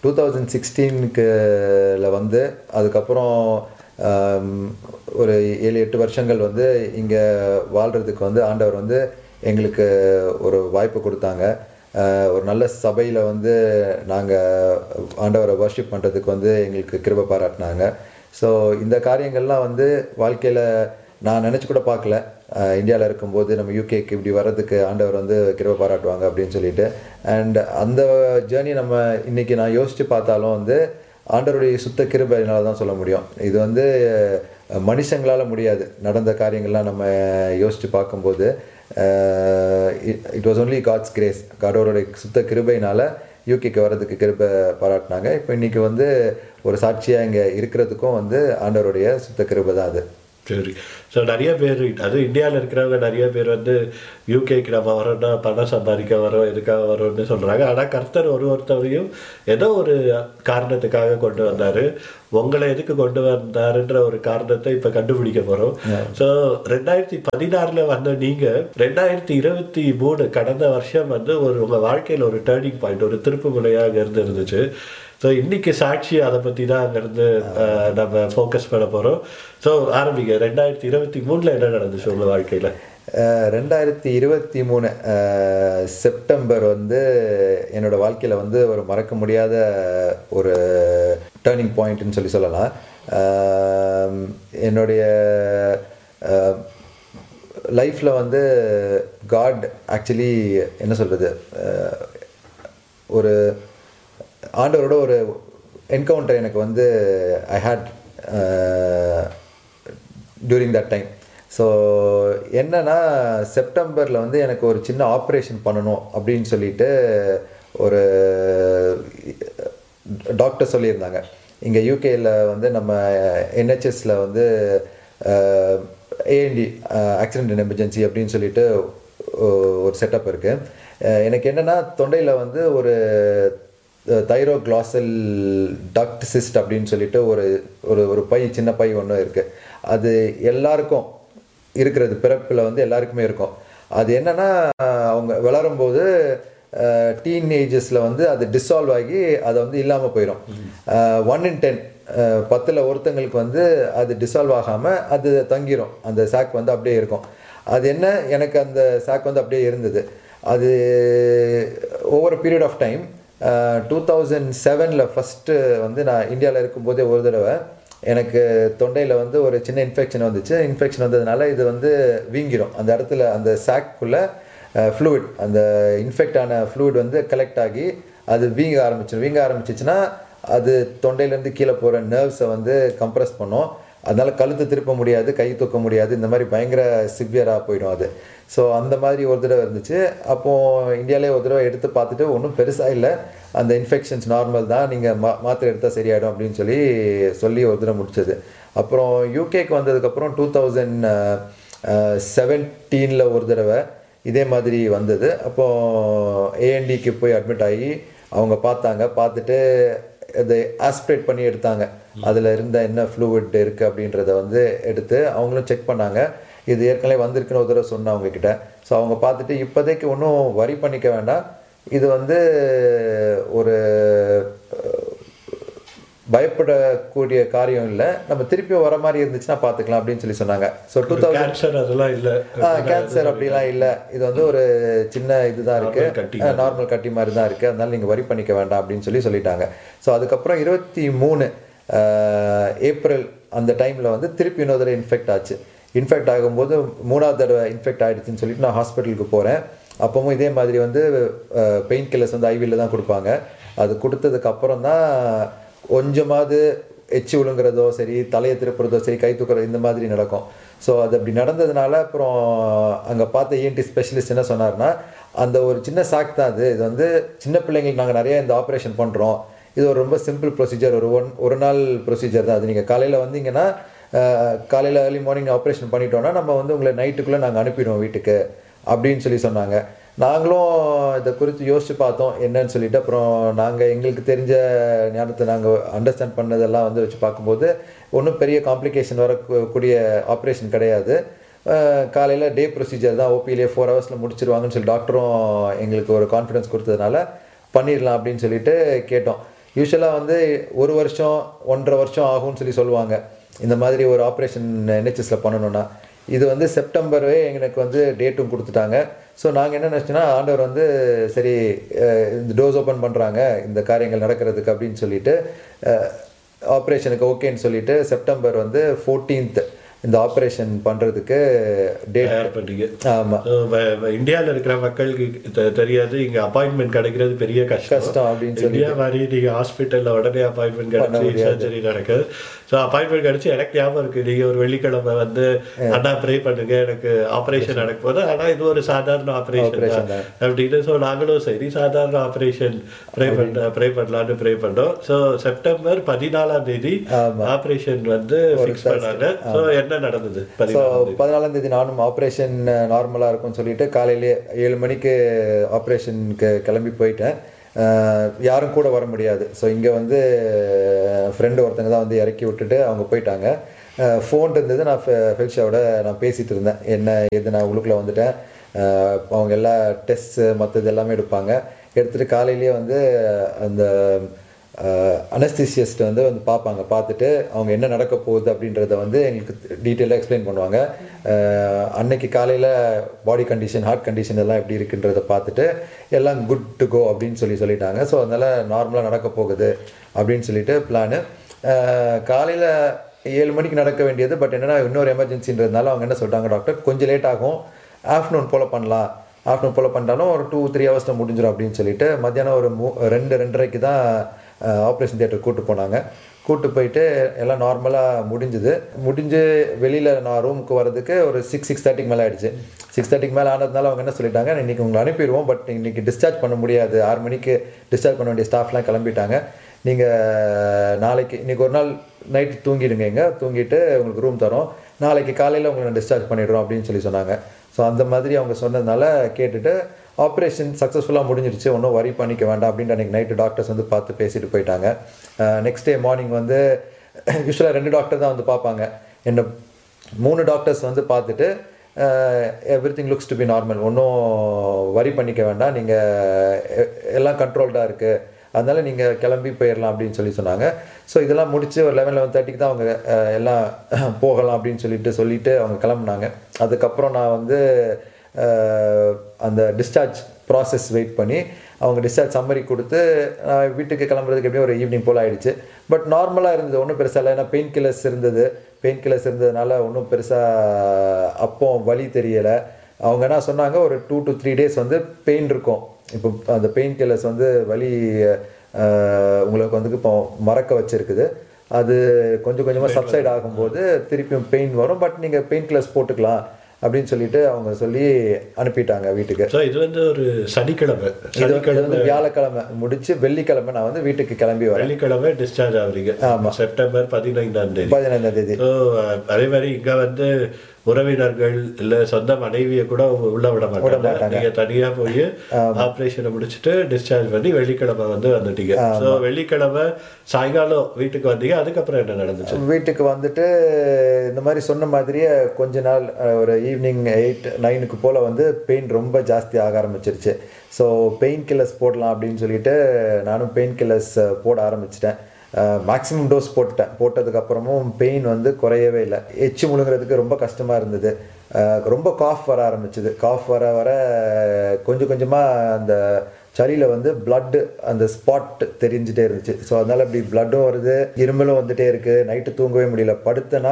2016 வந்து அதுக்கப்புறம் ஒரு 7-8 வருஷங்கள் வந்து இங்கே வாழ்கிறதுக்கு வந்து ஆண்டவர் வந்து எங்களுக்கு ஒரு வாய்ப்பு கொடுத்தாங்க. ஒரு நல்ல சபையில் வந்து நாங்கள் ஆண்டவரை வர்ஷிப் பண்ணுறதுக்கு வந்து எங்களுக்கு கிருபை பாராட்டினாங்க. ஸோ இந்த காரியங்கள்லாம் வந்து வாழ்க்கையில் நான் நினச்சி கூட பார்க்கல. இந்தியாவில் இருக்கும்போது நம்ம யூகேக்கு இப்படி வர்றதுக்கு ஆண்டவர் வந்து கிருபை பாராட்டுவாங்க அப்படின்னு சொல்லிட்டு. அண்ட் அந்த ஜேர்னி நம்ம இன்றைக்கி நான் யோசித்து பார்த்தாலும் வந்து ஆண்டவருடைய சுத்த கிருபையினால தான் சொல்ல முடியும். இது வந்து மனுஷங்களால் முடியாது. நடந்த காரியங்கள்லாம் நம்ம யோசித்து பார்க்கும்போது it was only God's grace. கடவுளுடைய சுத்த கிருபையினால் யூகேக்கு வர்றதுக்கு கிருபை பாராட்டினாங்க. இப்போ இன்றைக்கி வந்து ஒரு சாட்சியாக இங்கே இருக்கிறதுக்கும் வந்து ஆண்டவருடைய சுத்த கிருபை தான் அது. சரி. ஸோ நிறைய பேர் அது இந்தியாவில் இருக்கிறவங்க நிறைய பேர் வந்து யூகேக்கு நம்ம வரோன்னா பணம் சம்பாதிக்க வரோம், எதுக்காக வரோம்னு சொல்கிறாங்க. ஆனால் கர்த்தர் ஒருத்தரையும் ஏதோ ஒரு காரணத்துக்காக கொண்டு வந்தார். உங்களை எதுக்கு கொண்டு வந்தாருன்ற ஒரு காரணத்தை இப்போ கண்டுபிடிக்க போகிறோம். ஸோ 2016 வந்த நீங்கள் 2023 கடந்த வருஷம் வந்து உங்கள் வாழ்க்கையில் ஒரு டேர்னிங் பாயிண்ட், ஒரு திருப்பு முனையாக இருந்துச்சு. ஸோ இன்னைக்கு சாட்சி அதை பற்றி தான் அங்கேருந்து நம்ம ஃபோக்கஸ் பண்ண போகிறோம். ஸோ ஆரம்பிங்க. 2023 என்ன நடந்துச்சு உங்கள் வாழ்க்கையில்? 2023 செப்டம்பர் வந்து என்னோடய வாழ்க்கையில் வந்து ஒரு மறக்க முடியாத ஒரு டேர்னிங் பாயிண்ட்னு சொல்லலாம். என்னுடைய லைஃப்பில் வந்து காட் ஆக்சுவலி என்ன சொல்கிறது, ஒரு ஆண்டவரோட ஒரு என்கவுண்டர் எனக்கு வந்து ஐ had during that time. So என்னன்னா செப்டம்பரில் வந்து எனக்கு ஒரு சின்ன ஆப்ரேஷன் பண்ணணும் அப்படின்னு சொல்லிட்டு ஒரு டாக்டர் சொல்லியிருந்தாங்க. இங்கே யூகேயில் வந்து நம்ம NHSல வந்து ஏஎன்டி ஆக்சிடென்ட் அண்ட் எமர்ஜென்சி அப்படின்னு சொல்லிட்டு ஒரு செட்டப் இருக்குது. எனக்கு என்னென்னா தொண்டையில் வந்து ஒரு தைரோக்ளாசல் டக்ட் சிஸ்ட் அப்படின்னு சொல்லிட்டு ஒரு பை, சின்ன பை ஒன்று இருக்குது. அது எல்லாருக்கும் இருக்கிறது, பிறப்பில் வந்து எல்லாருக்குமே இருக்கும். அது என்னென்னா அவங்க வளரும்போது டீனேஜஸில் வந்து அது டிசால்வ் ஆகி அதை வந்து இல்லாமல் போயிடும். 1 in 10 10ல் ஒருத்தங்களுக்கு வந்து அது டிசால்வ் ஆகாமல் அது தங்கிடும். அந்த சாக் வந்து அப்படியே இருக்கும். அது என்ன, எனக்கு அந்த சாக் வந்து அப்படியே இருந்தது. அது over period of time 2007 first வந்து நான் இந்தியாவில் இருக்கும்போதே ஒரு தடவை எனக்கு தொண்டையில் வந்து ஒரு சின்ன இன்ஃபெக்ஷன் வந்துச்சு. இன்ஃபெக்ஷன் வந்ததுனால இது வந்து வீங்கிடும். அந்த இடத்துல அந்த சாக்குள்ளே ஃப்ளூயிட், அந்த இன்ஃபெக்ட் ஆன ஃப்ளூயிட் வந்து கலெக்ட் ஆகி அது வீங்க ஆரம்பிச்சிச்சுன்னா அது தொண்டையிலேருந்து கீழே போகிற நர்வ்ஸை வந்து கம்ப்ரெஸ் பண்ணும். அதனால் கழுத்து திருப்ப முடியாது, கை தூக்க முடியாது, இந்த மாதிரி பயங்கர சிவியராக போயிடும் அது. ஸோ அந்த மாதிரி ஒரு தடவை இருந்துச்சு. அப்போது இந்தியாவிலே ஒரு தடவை எடுத்து பார்த்துட்டு ஒன்றும் பெருசாக இல்லை, அந்த இன்ஃபெக்ஷன்ஸ் நார்மல் தான், நீங்கள் மாத்திரை எடுத்தால் சரியாயிடும் அப்படின்னு சொல்லி ஒரு தடவை முடிச்சது. அப்புறம் யூகேக்கு வந்ததுக்கப்புறம் 2017 ஒரு தடவை இதே மாதிரி வந்தது. அப்போது ஏஎன்டிக்கு போய் அட்மிட் ஆகி அவங்க பார்த்துட்டு அதை ஆஸ்பிரேட் பண்ணி எடுத்தாங்க. அதில் இருந்த என்ன ஃப்ளூயிட் இருக்குது அப்படின்றத வந்து எடுத்து அவங்களும் செக் பண்ணாங்க. இது ஏற்கனவே வந்திருக்குன்னு ஒரு தடவை சொன்னேன் அவங்கக்கிட்ட. ஸோ அவங்க பார்த்துட்டு இப்போதைக்கு ஒன்றும் வரி பண்ணிக்க வேண்டாம், இது வந்து ஒரு பயப்படக்கூடிய காரியம் இல்லை, நம்ம திருப்பி வர மாதிரி இருந்துச்சுன்னா பார்த்துக்கலாம் அப்படின்னு சொன்னாங்க. ஸோ 2000 அதெல்லாம் இல்லை, கேன்சர் அப்படிலாம் இல்லை, இது வந்து ஒரு சின்ன இதுதான் இருக்குது, நார்மல் கட்டி மாதிரி தான் இருக்குது, அதனால நீங்கள் வரி பண்ணிக்க வேண்டாம் அப்படின்னு சொல்லிட்டாங்க. ஸோ அதுக்கப்புறம் 23 ஏப்ரல் அந்த டைமில் வந்து திருப்பி இன்னொரு தடவை இன்ஃபெக்ட் ஆச்சு. இன்ஃபெக்ட் ஆகும்போது 3ஆவது தடவை இன்ஃபெக்ட் ஆகிடுச்சின்னு சொல்லிட்டு நான் ஹாஸ்பிட்டலுக்கு போகிறேன். அப்பவும் இதே மாதிரி வந்து பெயின் கில்லர்ஸ் வந்து ஐவியில் தான் கொடுப்பாங்க. அது கொடுத்ததுக்கப்புறம் தான் கொஞ்சமாவது எச்சி விழுங்குறதோ சரி, தலையை திருப்புறதோ சரி, கை தூக்குறதோ இந்த மாதிரி நடக்கும். ஸோ அது அப்படி நடந்ததுனால அப்புறம் அங்கே பார்த்த இஎன்டி ஸ்பெஷலிஸ்ட் என்ன சொன்னார்னா, அந்த ஒரு சின்ன சாக் தான் இது வந்து சின்ன பிள்ளைங்களுக்கு நாங்கள் நிறைய இந்த ஆப்ரேஷன் பண்ணுறோம், இது ஒரு ரொம்ப சிம்பிள் ப்ரொசீஜர், ஒரு நாள் ப்ரொசீஜர் தான். அது நீங்கள் காலையில் வந்தீங்கன்னா காலையில் ஏர்லி மார்னிங் ஆப்ரேஷன் பண்ணிட்டோன்னா நம்ம வந்து உங்களை நைட்டுக்குள்ளே நாங்கள் அனுப்பிடுவோம் வீட்டுக்கு அப்படின்னு சொல்லி சொன்னாங்க. நாங்களும் இதை குறித்து யோசித்து பார்த்தோம் என்னன்னு சொல்லிட்டு. அப்புறம் நாங்கள் எங்களுக்கு தெரிஞ்ச ஞானத்தை நாங்கள் அண்டர்ஸ்டாண்ட் பண்ணதெல்லாம் வந்து வச்சு பார்க்கும்போது ஒன்றும் பெரிய காம்ப்ளிகேஷன் வரக்கூடிய ஆப்ரேஷன் கிடையாது. காலையில் டே ப்ரொசீஜர் தான், ஓபியிலே 4 ஹவர்ஸில் முடிச்சிருவாங்கன்னு சொல்லி டாக்டரும் எங்களுக்கு ஒரு கான்ஃபிடன்ஸ் கொடுத்ததுனால பண்ணிடலாம் அப்படின்னு சொல்லிட்டு கேட்டோம். யூஸ்வலாக வந்து 1 வருஷம் 1.5 வருஷம் ஆகும்னு சொல்லி சொல்லுவாங்க இந்த மாதிரி ஒரு ஆப்ரேஷன் NHSல பண்ணணுன்னா. இது வந்து செப்டம்பரே எங்களுக்கு வந்து டேட்டும் கொடுத்துட்டாங்க. ஸோ நாங்கள் என்ன நினச்சோன்னா, ஆண்டவர் வந்து சரி இந்த டோஸ் ஓப்பன் பண்ணுறாங்க இந்த காரியங்கள் நடக்கிறதுக்கு அப்படின்னு சொல்லிட்டு ஆப்ரேஷனுக்கு ஓகேன்னு சொல்லிட்டு செப்டம்பர் வந்து 14th இந்த ஆப்ரேஷன் பண்ணுறதுக்கு டேட் பண்ணீங்க. ஆமாம், இந்தியாவில் இருக்கிற மக்களுக்கு தெரியாது, இங்கே அப்பாயின்மெண்ட் கிடைக்கிறது பெரிய கஷ்டம் அப்படின்னு சொல்லி மாதிரி நீங்கள் ஹாஸ்பிட்டலில் உடனே அப்பாயின்மெண்ட் கிடைச்சி சர்ஜரி நடக்குது. ஸோ அப்பாயின்மெண்ட் கிடச்சி எனக்கு ஞாபகம் இருக்குது, நீங்கள் ஒரு வெள்ளிக்கிழமை வந்து அண்ணா ப்ரே பண்ணுங்க எனக்கு ஆப்ரேஷன் நடக்க போது, ஆனால் இது ஒரு சாதாரண ஆப்ரேஷன் அப்படின்னு. ஸோ நாங்களும் சரி சாதாரண ஆப்ரேஷன் ப்ரே பண்ணலான்னு ப்ரே பண்ணோம். ஸோ செப்டம்பர் 14ஆம் தேதி ஆப்ரேஷன் வந்து ஃபிக்ஸ் பண்ணாங்க. ஸோ என்ன நடந்தது? 14ஆம் தேதி நானும் ஆப்ரேஷன் நார்மலாக இருக்கும்னு சொல்லிட்டு காலையிலே 7 மணிக்கு ஆப்ரேஷனுக்கு கிளம்பி போயிட்டேன். யாரும் கூட வர முடியாது. ஸோ இங்கே வந்து ஃப்ரெண்டு ஒருத்தங்க தான் வந்து இறக்கி விட்டுட்டு அவங்க போயிட்டாங்க. ஃபோன் இருந்தது, நான் ஃபெல்ஷாவோட நான் பேசிகிட்டு இருந்தேன் என்ன எது, நான் உள்ளுக்குள்ளே வந்துட்டேன். அவங்க எல்லா டெஸ்ட்டு மற்றது எல்லாமே எடுப்பாங்க. எடுத்துகிட்டு காலையிலேயே வந்து அந்த அனஸ்தீசியஸ்ட் வந்து பார்ப்பாங்க. பார்த்துட்டு அவங்க என்ன நடக்க போகுது அப்படின்றத வந்து எங்களுக்கு டீட்டெயிலாக எக்ஸ்பிளைன் பண்ணுவாங்க. அன்னைக்கு காலையில் பாடி கண்டிஷன், ஹார்ட் கண்டிஷன் எல்லாம் எப்படி இருக்குன்றதை பார்த்துட்டு எல்லாம் குட் டு கோ அப்படின்னு சொல்லிட்டாங்க. ஸோ அதனால் நார்மலாக நடக்க போகுது அப்படின்னு சொல்லிட்டு பிளானு. காலையில் 7 மணிக்கு நடக்க வேண்டியது, பட் என்னென்னா இன்னொரு எமர்ஜென்சின்றதுனால அவங்க என்ன சொல்லிட்டாங்க, டாக்டர் கொஞ்சம் லேட் ஆகும், ஆஃப்டர்நூன் போல் பண்ணலாம், ஆஃப்டர்நூன் போல் பண்ணிட்டாலும் ஒரு 2-3 ஹவர்ஸில் முடிஞ்சிடும் அப்படின்னு சொல்லிட்டு மத்தியானம் ஒரு 2-2:30க்கு தான் ஆப்ரேஷன் தியேட்டர் கூப்பிட்டு போனாங்க. கூப்பிட்டு போயிட்டு எல்லாம் நார்மலாக முடிஞ்சு வெளியில் நான் ரூமுக்கு வரதுக்கு ஒரு 6:30க்கு மேலே ஆகிடுச்சு. 6:30க்கு மேலே ஆனதுனால அவங்க என்ன சொல்லிட்டாங்க, இன்றைக்கி உங்களை அனுப்பிடுவோம், பட் இன்றைக்கி டிஸ்சார்ஜ் பண்ண முடியாது, 6 மணிக்கு டிஸ்சார்ஜ் பண்ண வேண்டிய ஸ்டாஃப்லாம் கிளம்பிட்டாங்க, நீங்கள் நாளைக்கு இன்றைக்கி ஒரு நாள் நைட்டு தூங்கிடுங்க, தூங்கிட்டு உங்களுக்கு ரூம் தரோம், நாளைக்கு காலையில் உங்களை டிஸ்சார்ஜ் பண்ணிடுறோம் அப்படின்னு சொன்னாங்க. ஸோ அந்த மாதிரி அவங்க சொன்னதுனால கேட்டுட்டு ஆப்ரேஷன் சக்ஸஸ்ஃபுல்லாக முடிஞ்சிருச்சு, ஒன்றும் வரி பண்ணிக்க வேண்டாம் அப்படின்ட்டு அன்றைக்கி நைட்டு டாக்டர்ஸ் வந்து பார்த்து பேசிட்டு போயிட்டாங்க. நெக்ஸ்ட் டே மார்னிங் வந்து யூஸ்வலாக 2 டாக்டர் தான் வந்து பார்ப்பாங்க. என்ன 3 டாக்டர்ஸ் வந்து பார்த்துட்டு everything looks to be normal, ஒன்றும் வரி பண்ணிக்க வேண்டாம், நீங்கள் எல்லாம் கண்ட்ரோல்டாக இருக்குது, அதனால் நீங்கள் கிளம்பி போயிடலாம் அப்படின்னு சொன்னாங்க. ஸோ இதெல்லாம் முடித்து ஒரு 11-11:30க்கு தான் அவங்க எல்லாம் போகலாம் அப்படின்னு சொல்லிட்டு அவங்க கிளம்புனாங்க. அதுக்கப்புறம் நான் வந்து அந்த டிஸ்சார்ஜ் ப்ராசஸ் வெயிட் பண்ணி அவங்க டிஸ்சார்ஜ் சம்மரி கொடுத்து வீட்டுக்கு கிளம்புறதுக்கு எப்படியும் ஒரு ஈவினிங் போல் ஆகிடுச்சு. பட் நார்மலாக இருந்தது, ஒன்றும் பெருசாக இல்லை. ஏன்னா பெயின் கில்லர்ஸ் இருந்ததுனால ஒன்றும் பெருசாக அப்போ வலி தெரியலை. அவங்க என்ன சொன்னாங்க, ஒரு 2 to 3 days வந்து பெயின் இருக்கும். இப்போ அந்த பெயின் கில்லர்ஸ் வந்து வலி உங்களுக்கு வந்து இப்போ மறக்க வச்சுருக்குது, அது கொஞ்சம் கொஞ்சமாக சப்சைட் ஆகும்போது திருப்பியும் பெயின் வரும், பட் நீங்கள் பெயின் கில்லர்ஸ் போட்டுக்கலாம் அப்படின்னு சொல்லிட்டு அவங்க சொல்லி அனுப்பிட்டாங்க வீட்டுக்கு. ஸோ இது வந்து ஒரு சனிக்கிழமை, இது வந்து வியாழக்கிழமை முடிச்சு வெள்ளிக்கிழமை நான் வந்து வீட்டுக்கு கிளம்பி வரேன். வெள்ளிக்கிழமை டிஸ்சார்ஜ் ஆகுறீங்க. ஆமாம், செப்டம்பர் 15ஆம் தேதி. ஸோ அதே மாதிரி இங்கே வந்து உறவினர்கள் இல்லை சொந்த மனைவியை கூட உள்ள விட மாட்டாங்க. நீங்கள் தனியாக போய் ஆப்ரேஷனை முடிச்சுட்டு டிஸ்சார்ஜ் பண்ணி வெள்ளிக்கிழமை வந்து வந்துட்டீங்க. ஸோ வெள்ளிக்கிழமை சாயங்காலம் வீட்டுக்கு வந்தீங்க. அதுக்கப்புறம் என்ன நடந்துச்சு? வீட்டுக்கு வந்துட்டு இந்த மாதிரி சொன்ன மாதிரியே கொஞ்ச நாள் ஒரு ஈவினிங் 8-9க்கு போல் வந்து பெயின் ரொம்ப ஜாஸ்தி ஆக ஆரம்பிச்சிருச்சு. ஸோ பெயின் கில்லர்ஸ் போடலாம் அப்படின்னு சொல்லிட்டு நானும் பெயின் கில்லர்ஸ் போட ஆரம்பிச்சிட்டேன். மேக்ஸிமம் டோஸ் போட்டதுக்கப்புறமும் பெயின் வந்து குறையவே இல்லை. எச்சி முழுங்கிறதுக்கு ரொம்ப கஷ்டமாக இருந்தது. ரொம்ப காஃப் வர ஆரம்பிச்சிது. காஃப் வர கொஞ்சம் கொஞ்சமாக அந்த சளியில் வந்து பிளட்டு அந்த ஸ்பாட் தெரிஞ்சிட்டே இருந்துச்சு. ஸோ அதனால் இப்படி பிளட்டும் வருது, இருமலும் வந்துகிட்டே இருக்குது. நைட்டு தூங்கவே முடியல. படுத்தனா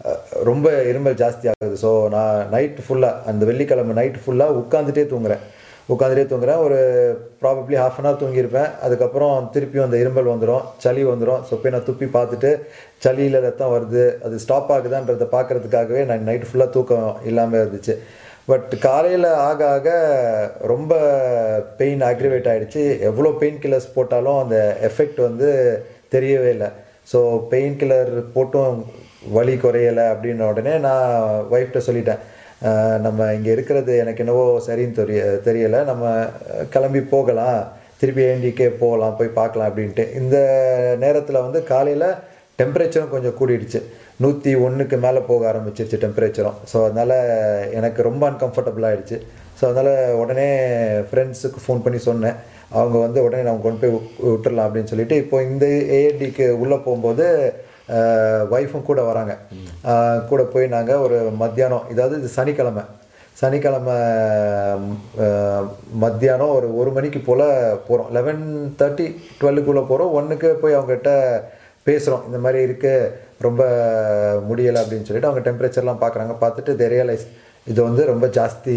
ரொம்ப இருமல் ஜாஸ்தி ஆகுது. ஸோ நான் நைட்டு ஃபுல்லாக அந்த வெள்ளிக்கிழமை நைட்டு ஃபுல்லாக உட்காந்துட்டே தூங்குறேன். உட்காந்துட்டே தூங்குறேன். ஒரு ப்ராபப்ளி ½ அன் ஹவர் தூங்கியிருப்பேன். அதுக்கப்புறம் திருப்பியும் அந்த இருமல் வந்துடும், சளி வந்துடும். ஸோ போய் நான் துப்பி பார்த்துட்டு சளியில் ரத்தம் வருது, அது ஸ்டாப் ஆகுதான்றதை பார்க்குறதுக்காகவே நான் நைட்டு ஃபுல்லாக தூக்கம் இல்லாமல் இருந்துச்சு. பட் காலையில் ஆக ஆக ரொம்ப பெயின் அக்ரிவேட் ஆகிடுச்சு. எவ்வளோ பெயின் கில்லர்ஸ் போட்டாலும் அந்த எஃபெக்ட் வந்து தெரியவே இல்லை. ஸோ பெயின் கில்லர் போட்டும் வலி குறையலை அப்படின்ன உடனே நான் ஒய்ஃப்கிட்ட சொல்லிட்டேன், நம்ம இங்கே இருக்கிறது எனக்கு என்னவோ சரின்னு தெரியலை, நம்ம கிளம்பி போகலாம், திருப்பி ஏண்டிக்கே போகலாம், போய் பார்க்கலாம் அப்படின்ட்டு. இந்த நேரத்தில் வந்து காலையில் டெம்பரேச்சரும் கொஞ்சம் கூடிடுச்சு, 101க்கு மேலே போக ஆரம்பிச்சிருச்சு டெம்பரேச்சரும். ஸோ அதனால் எனக்கு ரொம்ப அன்கம்ஃபர்டபுள் ஆகிடுச்சு. ஸோ அதனால் உடனே ஃப்ரெண்ட்ஸுக்கு ஃபோன் பண்ணி சொன்னேன். அவங்க வந்து உடனே நம்ம கொண்டு போய் விட்டுடலாம் அப்படின்னு சொல்லிட்டு, இப்போ இந்த ஏஎன்டிக்கு உள்ளே போகும்போது ஒய்ஃபும் கூட வராங்க. கூட போய் நாங்கள் ஒரு மத்தியானம், இதாவது இது சனிக்கிழமை மத்தியானம் ஒரு 1 மணிக்கு போல் போகிறோம். 11:30 12க்குள்ளே போகிறோம். 1க்கு போய் அவங்ககிட்ட பேசுகிறோம், இந்த மாதிரி இருக்குது, ரொம்ப முடியலை அப்படின்னு சொல்லிட்டு. அவங்க டெம்பரேச்சர்லாம் பார்க்குறாங்க. பார்த்துட்டு தே ரியலைஸ் இது வந்து ரொம்ப ஜாஸ்தி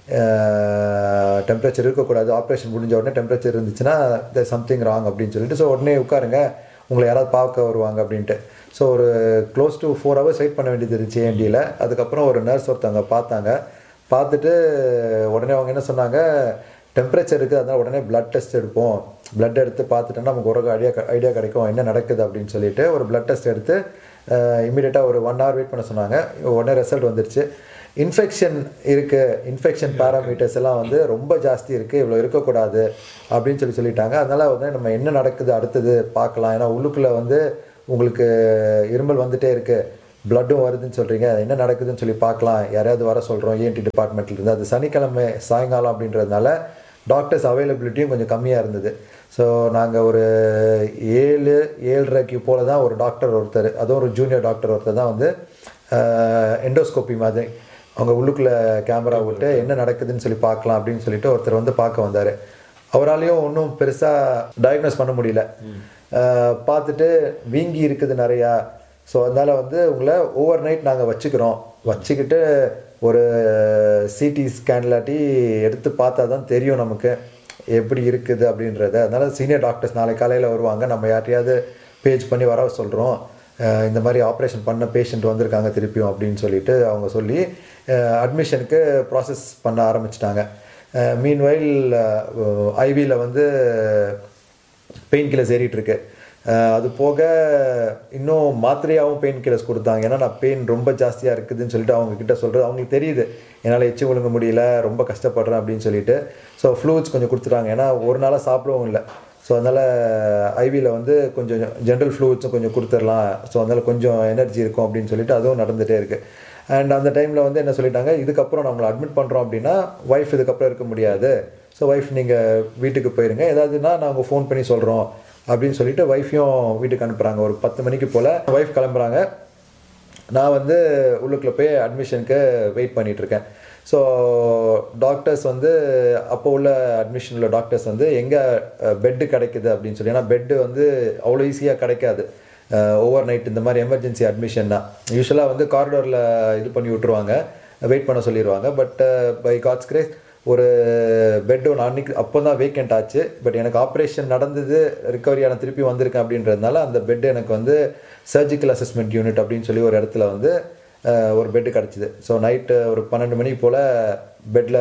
டெம்பரேச்சர் இருக்கக்கூடாது, ஆப்ரேஷன் முடிஞ்ச உடனே டெம்பரேச்சர் இருந்துச்சுன்னா தேர் சம்திங் ராங் அப்படின்னு சொல்லிட்டு, ஸோ உடனே உட்காருங்க, உங்களை யாராவது பார்க்க வருவாங்க அப்படின்ட்டு. ஸோ ஒரு க்ளோஸ் டு 4 hours வெயிட் பண்ண வேண்டியது இருந்துச்சு ஏஎன்டியில். அதுக்கப்புறம் ஒரு நர்ஸ் ஒருத்தவங்க பார்த்துட்டு உடனே அவங்க என்ன சொன்னாங்க, டெம்பரேச்சர் இருக்குது, அதனால் உடனே பிளட் டெஸ்ட் எடுப்போம், பிளட் எடுத்து பார்த்துட்டோன்னா நமக்கு ஒரு ஐடியா கிடைக்கும் என்ன நடக்குது அப்படின்னு சொல்லிட்டு ஒரு பிளட் டெஸ்ட் எடுத்து இமீடியட்டாக ஒரு 1 hour வெயிட் பண்ண சொன்னாங்க. உடனே ரிசல்ட் வந்துடுச்சு. இன்ஃபெக்ஷன் இருக்குது, இன்ஃபெக்ஷன் பேராமீட்டர்ஸ் எல்லாம் வந்து ரொம்ப ஜாஸ்தி இருக்குது, இவ்வளோ இருக்கக்கூடாது அப்படின்னு சொல்லிட்டாங்க. அதனால் வந்து நம்ம என்ன நடக்குது அடுத்தது பார்க்கலாம். ஏன்னா உள்ளுக்குள்ளே வந்து உங்களுக்கு இருமல் வந்துகிட்டே இருக்குது, பிளட்டும் வருதுன்னு சொல்கிறீங்க, என்ன நடக்குதுன்னு சொல்லி பார்க்கலாம், யாரையாவது வர சொல்கிறோம் ஏஎன்டி டிபார்ட்மெண்ட்லேருந்து. அது சனிக்கிழமை சாயங்காலம் அப்படின்றதுனால டாக்டர்ஸ் அவைலபிலிட்டியும் கொஞ்சம் கம்மியாக இருந்தது. ஸோ நாங்கள் ஒரு 7-7:30 போல் தான் ஒரு டாக்டர் ஒருத்தர், அதுவும் ஒரு ஜூனியர் டாக்டர் ஒருத்தர் தான் வந்து எண்டோஸ்கோப்பி மாதிரி அவங்க உள்ளுக்குள்ளே கேமரா விட்டு என்ன நடக்குதுன்னு சொல்லி பார்க்கலாம் அப்படின்னு சொல்லிட்டு ஒருத்தர் வந்து பார்க்க வந்தார். அவராலையும் ஒன்றும் பெருசாக டயக்னோஸ் பண்ண முடியல. பார்த்துட்டு வீங்கி இருக்குது நிறையா, ஸோ அதனால் வந்து உங்களை ஓவர் நைட் நாங்கள் வச்சுக்கிட்டு ஒரு சிடி ஸ்கேன் இல்லாட்டி எடுத்து பார்த்தா தான் தெரியும் நமக்கு எப்படி இருக்குது அப்படின்றத. அதனால் சீனியர் டாக்டர்ஸ் நாளை காலையில் வருவாங்க, நம்ம யார்ட்டையாவது பேஜ் பண்ணி வர சொல்கிறோம், இந்த மாதிரி ஆப்ரேஷன் பண்ண பேஷண்ட் வந்திருக்காங்க திருப்பியும் அப்படின்னு சொல்லிட்டு அவங்க சொல்லி அட்மிஷனுக்கு ப்ராசஸ் பண்ண ஆரம்பிச்சிட்டாங்க. மீன்வைல் ஐவியில் வந்து பெயின் கில்லர்ஸ் ஏறிட்டுருக்கு. அது போக இன்னும் மாத்திரையாகவும் பெயின் கில்லர்ஸ் கொடுத்தாங்க. ஏன்னா நான் பெயின் ரொம்ப ஜாஸ்தியாக இருக்குதுன்னு சொல்லிட்டு அவங்கக்கிட்ட சொல்கிறது அவங்களுக்கு தெரியுது, என்னால் எச்சு ஒழுங்க முடியல, ரொம்ப கஷ்டப்படுறேன் அப்படின்னு சொல்லிட்டு. ஸோ ஃப்ளூயிட்ஸ் கொஞ்சம் கொடுத்துட்டாங்க, ஏன்னா ஒரு நாளாக சாப்பிடவும் இல்லை. ஸோ அதனால் ஐவியில் வந்து கொஞ்சம் ஜென்ரல் ஃப்ளூயிட்ஸும் கொஞ்சம் கொடுத்துடலாம், ஸோ அதனால் கொஞ்சம் எனர்ஜி இருக்கும் அப்படின்னு சொல்லிட்டு அதுவும் நடந்துகிட்டே இருக்குது. அண்ட் அந்த டைமில் வந்து என்ன சொல்லிட்டாங்க, இதுக்கப்புறம் நம்மளை அட்மிட் பண்ணுறோம் அப்படின்னா ஒய்ஃப் இதுக்கப்புறம் இருக்க முடியாது, ஸோ ஒய்ஃப் நீங்கள் வீட்டுக்கு போயிருங்க, ஏதாவதுன்னா நாங்கள் ஃபோன் பண்ணி சொல்கிறோம் அப்படின்னு சொல்லிட்டு ஒய்ஃபையும் வீட்டுக்கு அனுப்புகிறாங்க. ஒரு 10 மணிக்கு போல் ஒய்ஃப் கிளம்புறாங்க. நான் வந்து உள்ளுக்குள்ளே போய் அட்மிஷனுக்கு வெயிட் பண்ணிகிட்ருக்கேன். ஸோ டாக்டர்ஸ் வந்து அப்போ உள்ள அட்மிஷன் உள்ள டாக்டர்ஸ் வந்து எங்கே பெட்டு கிடைக்குது அப்படின்னு சொல்லி, ஏன்னா பெட்டு வந்து அவ்வளோ ஈஸியாக கிடைக்காது ஓவர் நைட் இந்த மாதிரி எமர்ஜென்சி அட்மிஷன்னா. யூஸ்வலாக வந்து காரிடோரில் இது பண்ணி விட்ருவாங்க, வெயிட் பண்ண சொல்லிடுவாங்க. பட் பை காட்ஸ் கிரேஸ் ஒரு பெட் ஒன்று அன்றைக்கி அப்போ தான் வேக்கண்ட் ஆச்சு. பட் எனக்கு ஆப்ரேஷன் நடந்தது, ரிக்கவரியான திருப்பி வந்திருக்கேன் அப்படின்றதுனால அந்த பெட்டு எனக்கு வந்து சர்ஜிக்கல் அசஸ்மெண்ட் யூனிட் அப்படின்னு சொல்லி ஒரு இடத்துல வந்து ஒரு பெட்டு கிடச்சிது. ஸோ நைட்டு ஒரு 12 மணிக்கு போல் பெட்டில்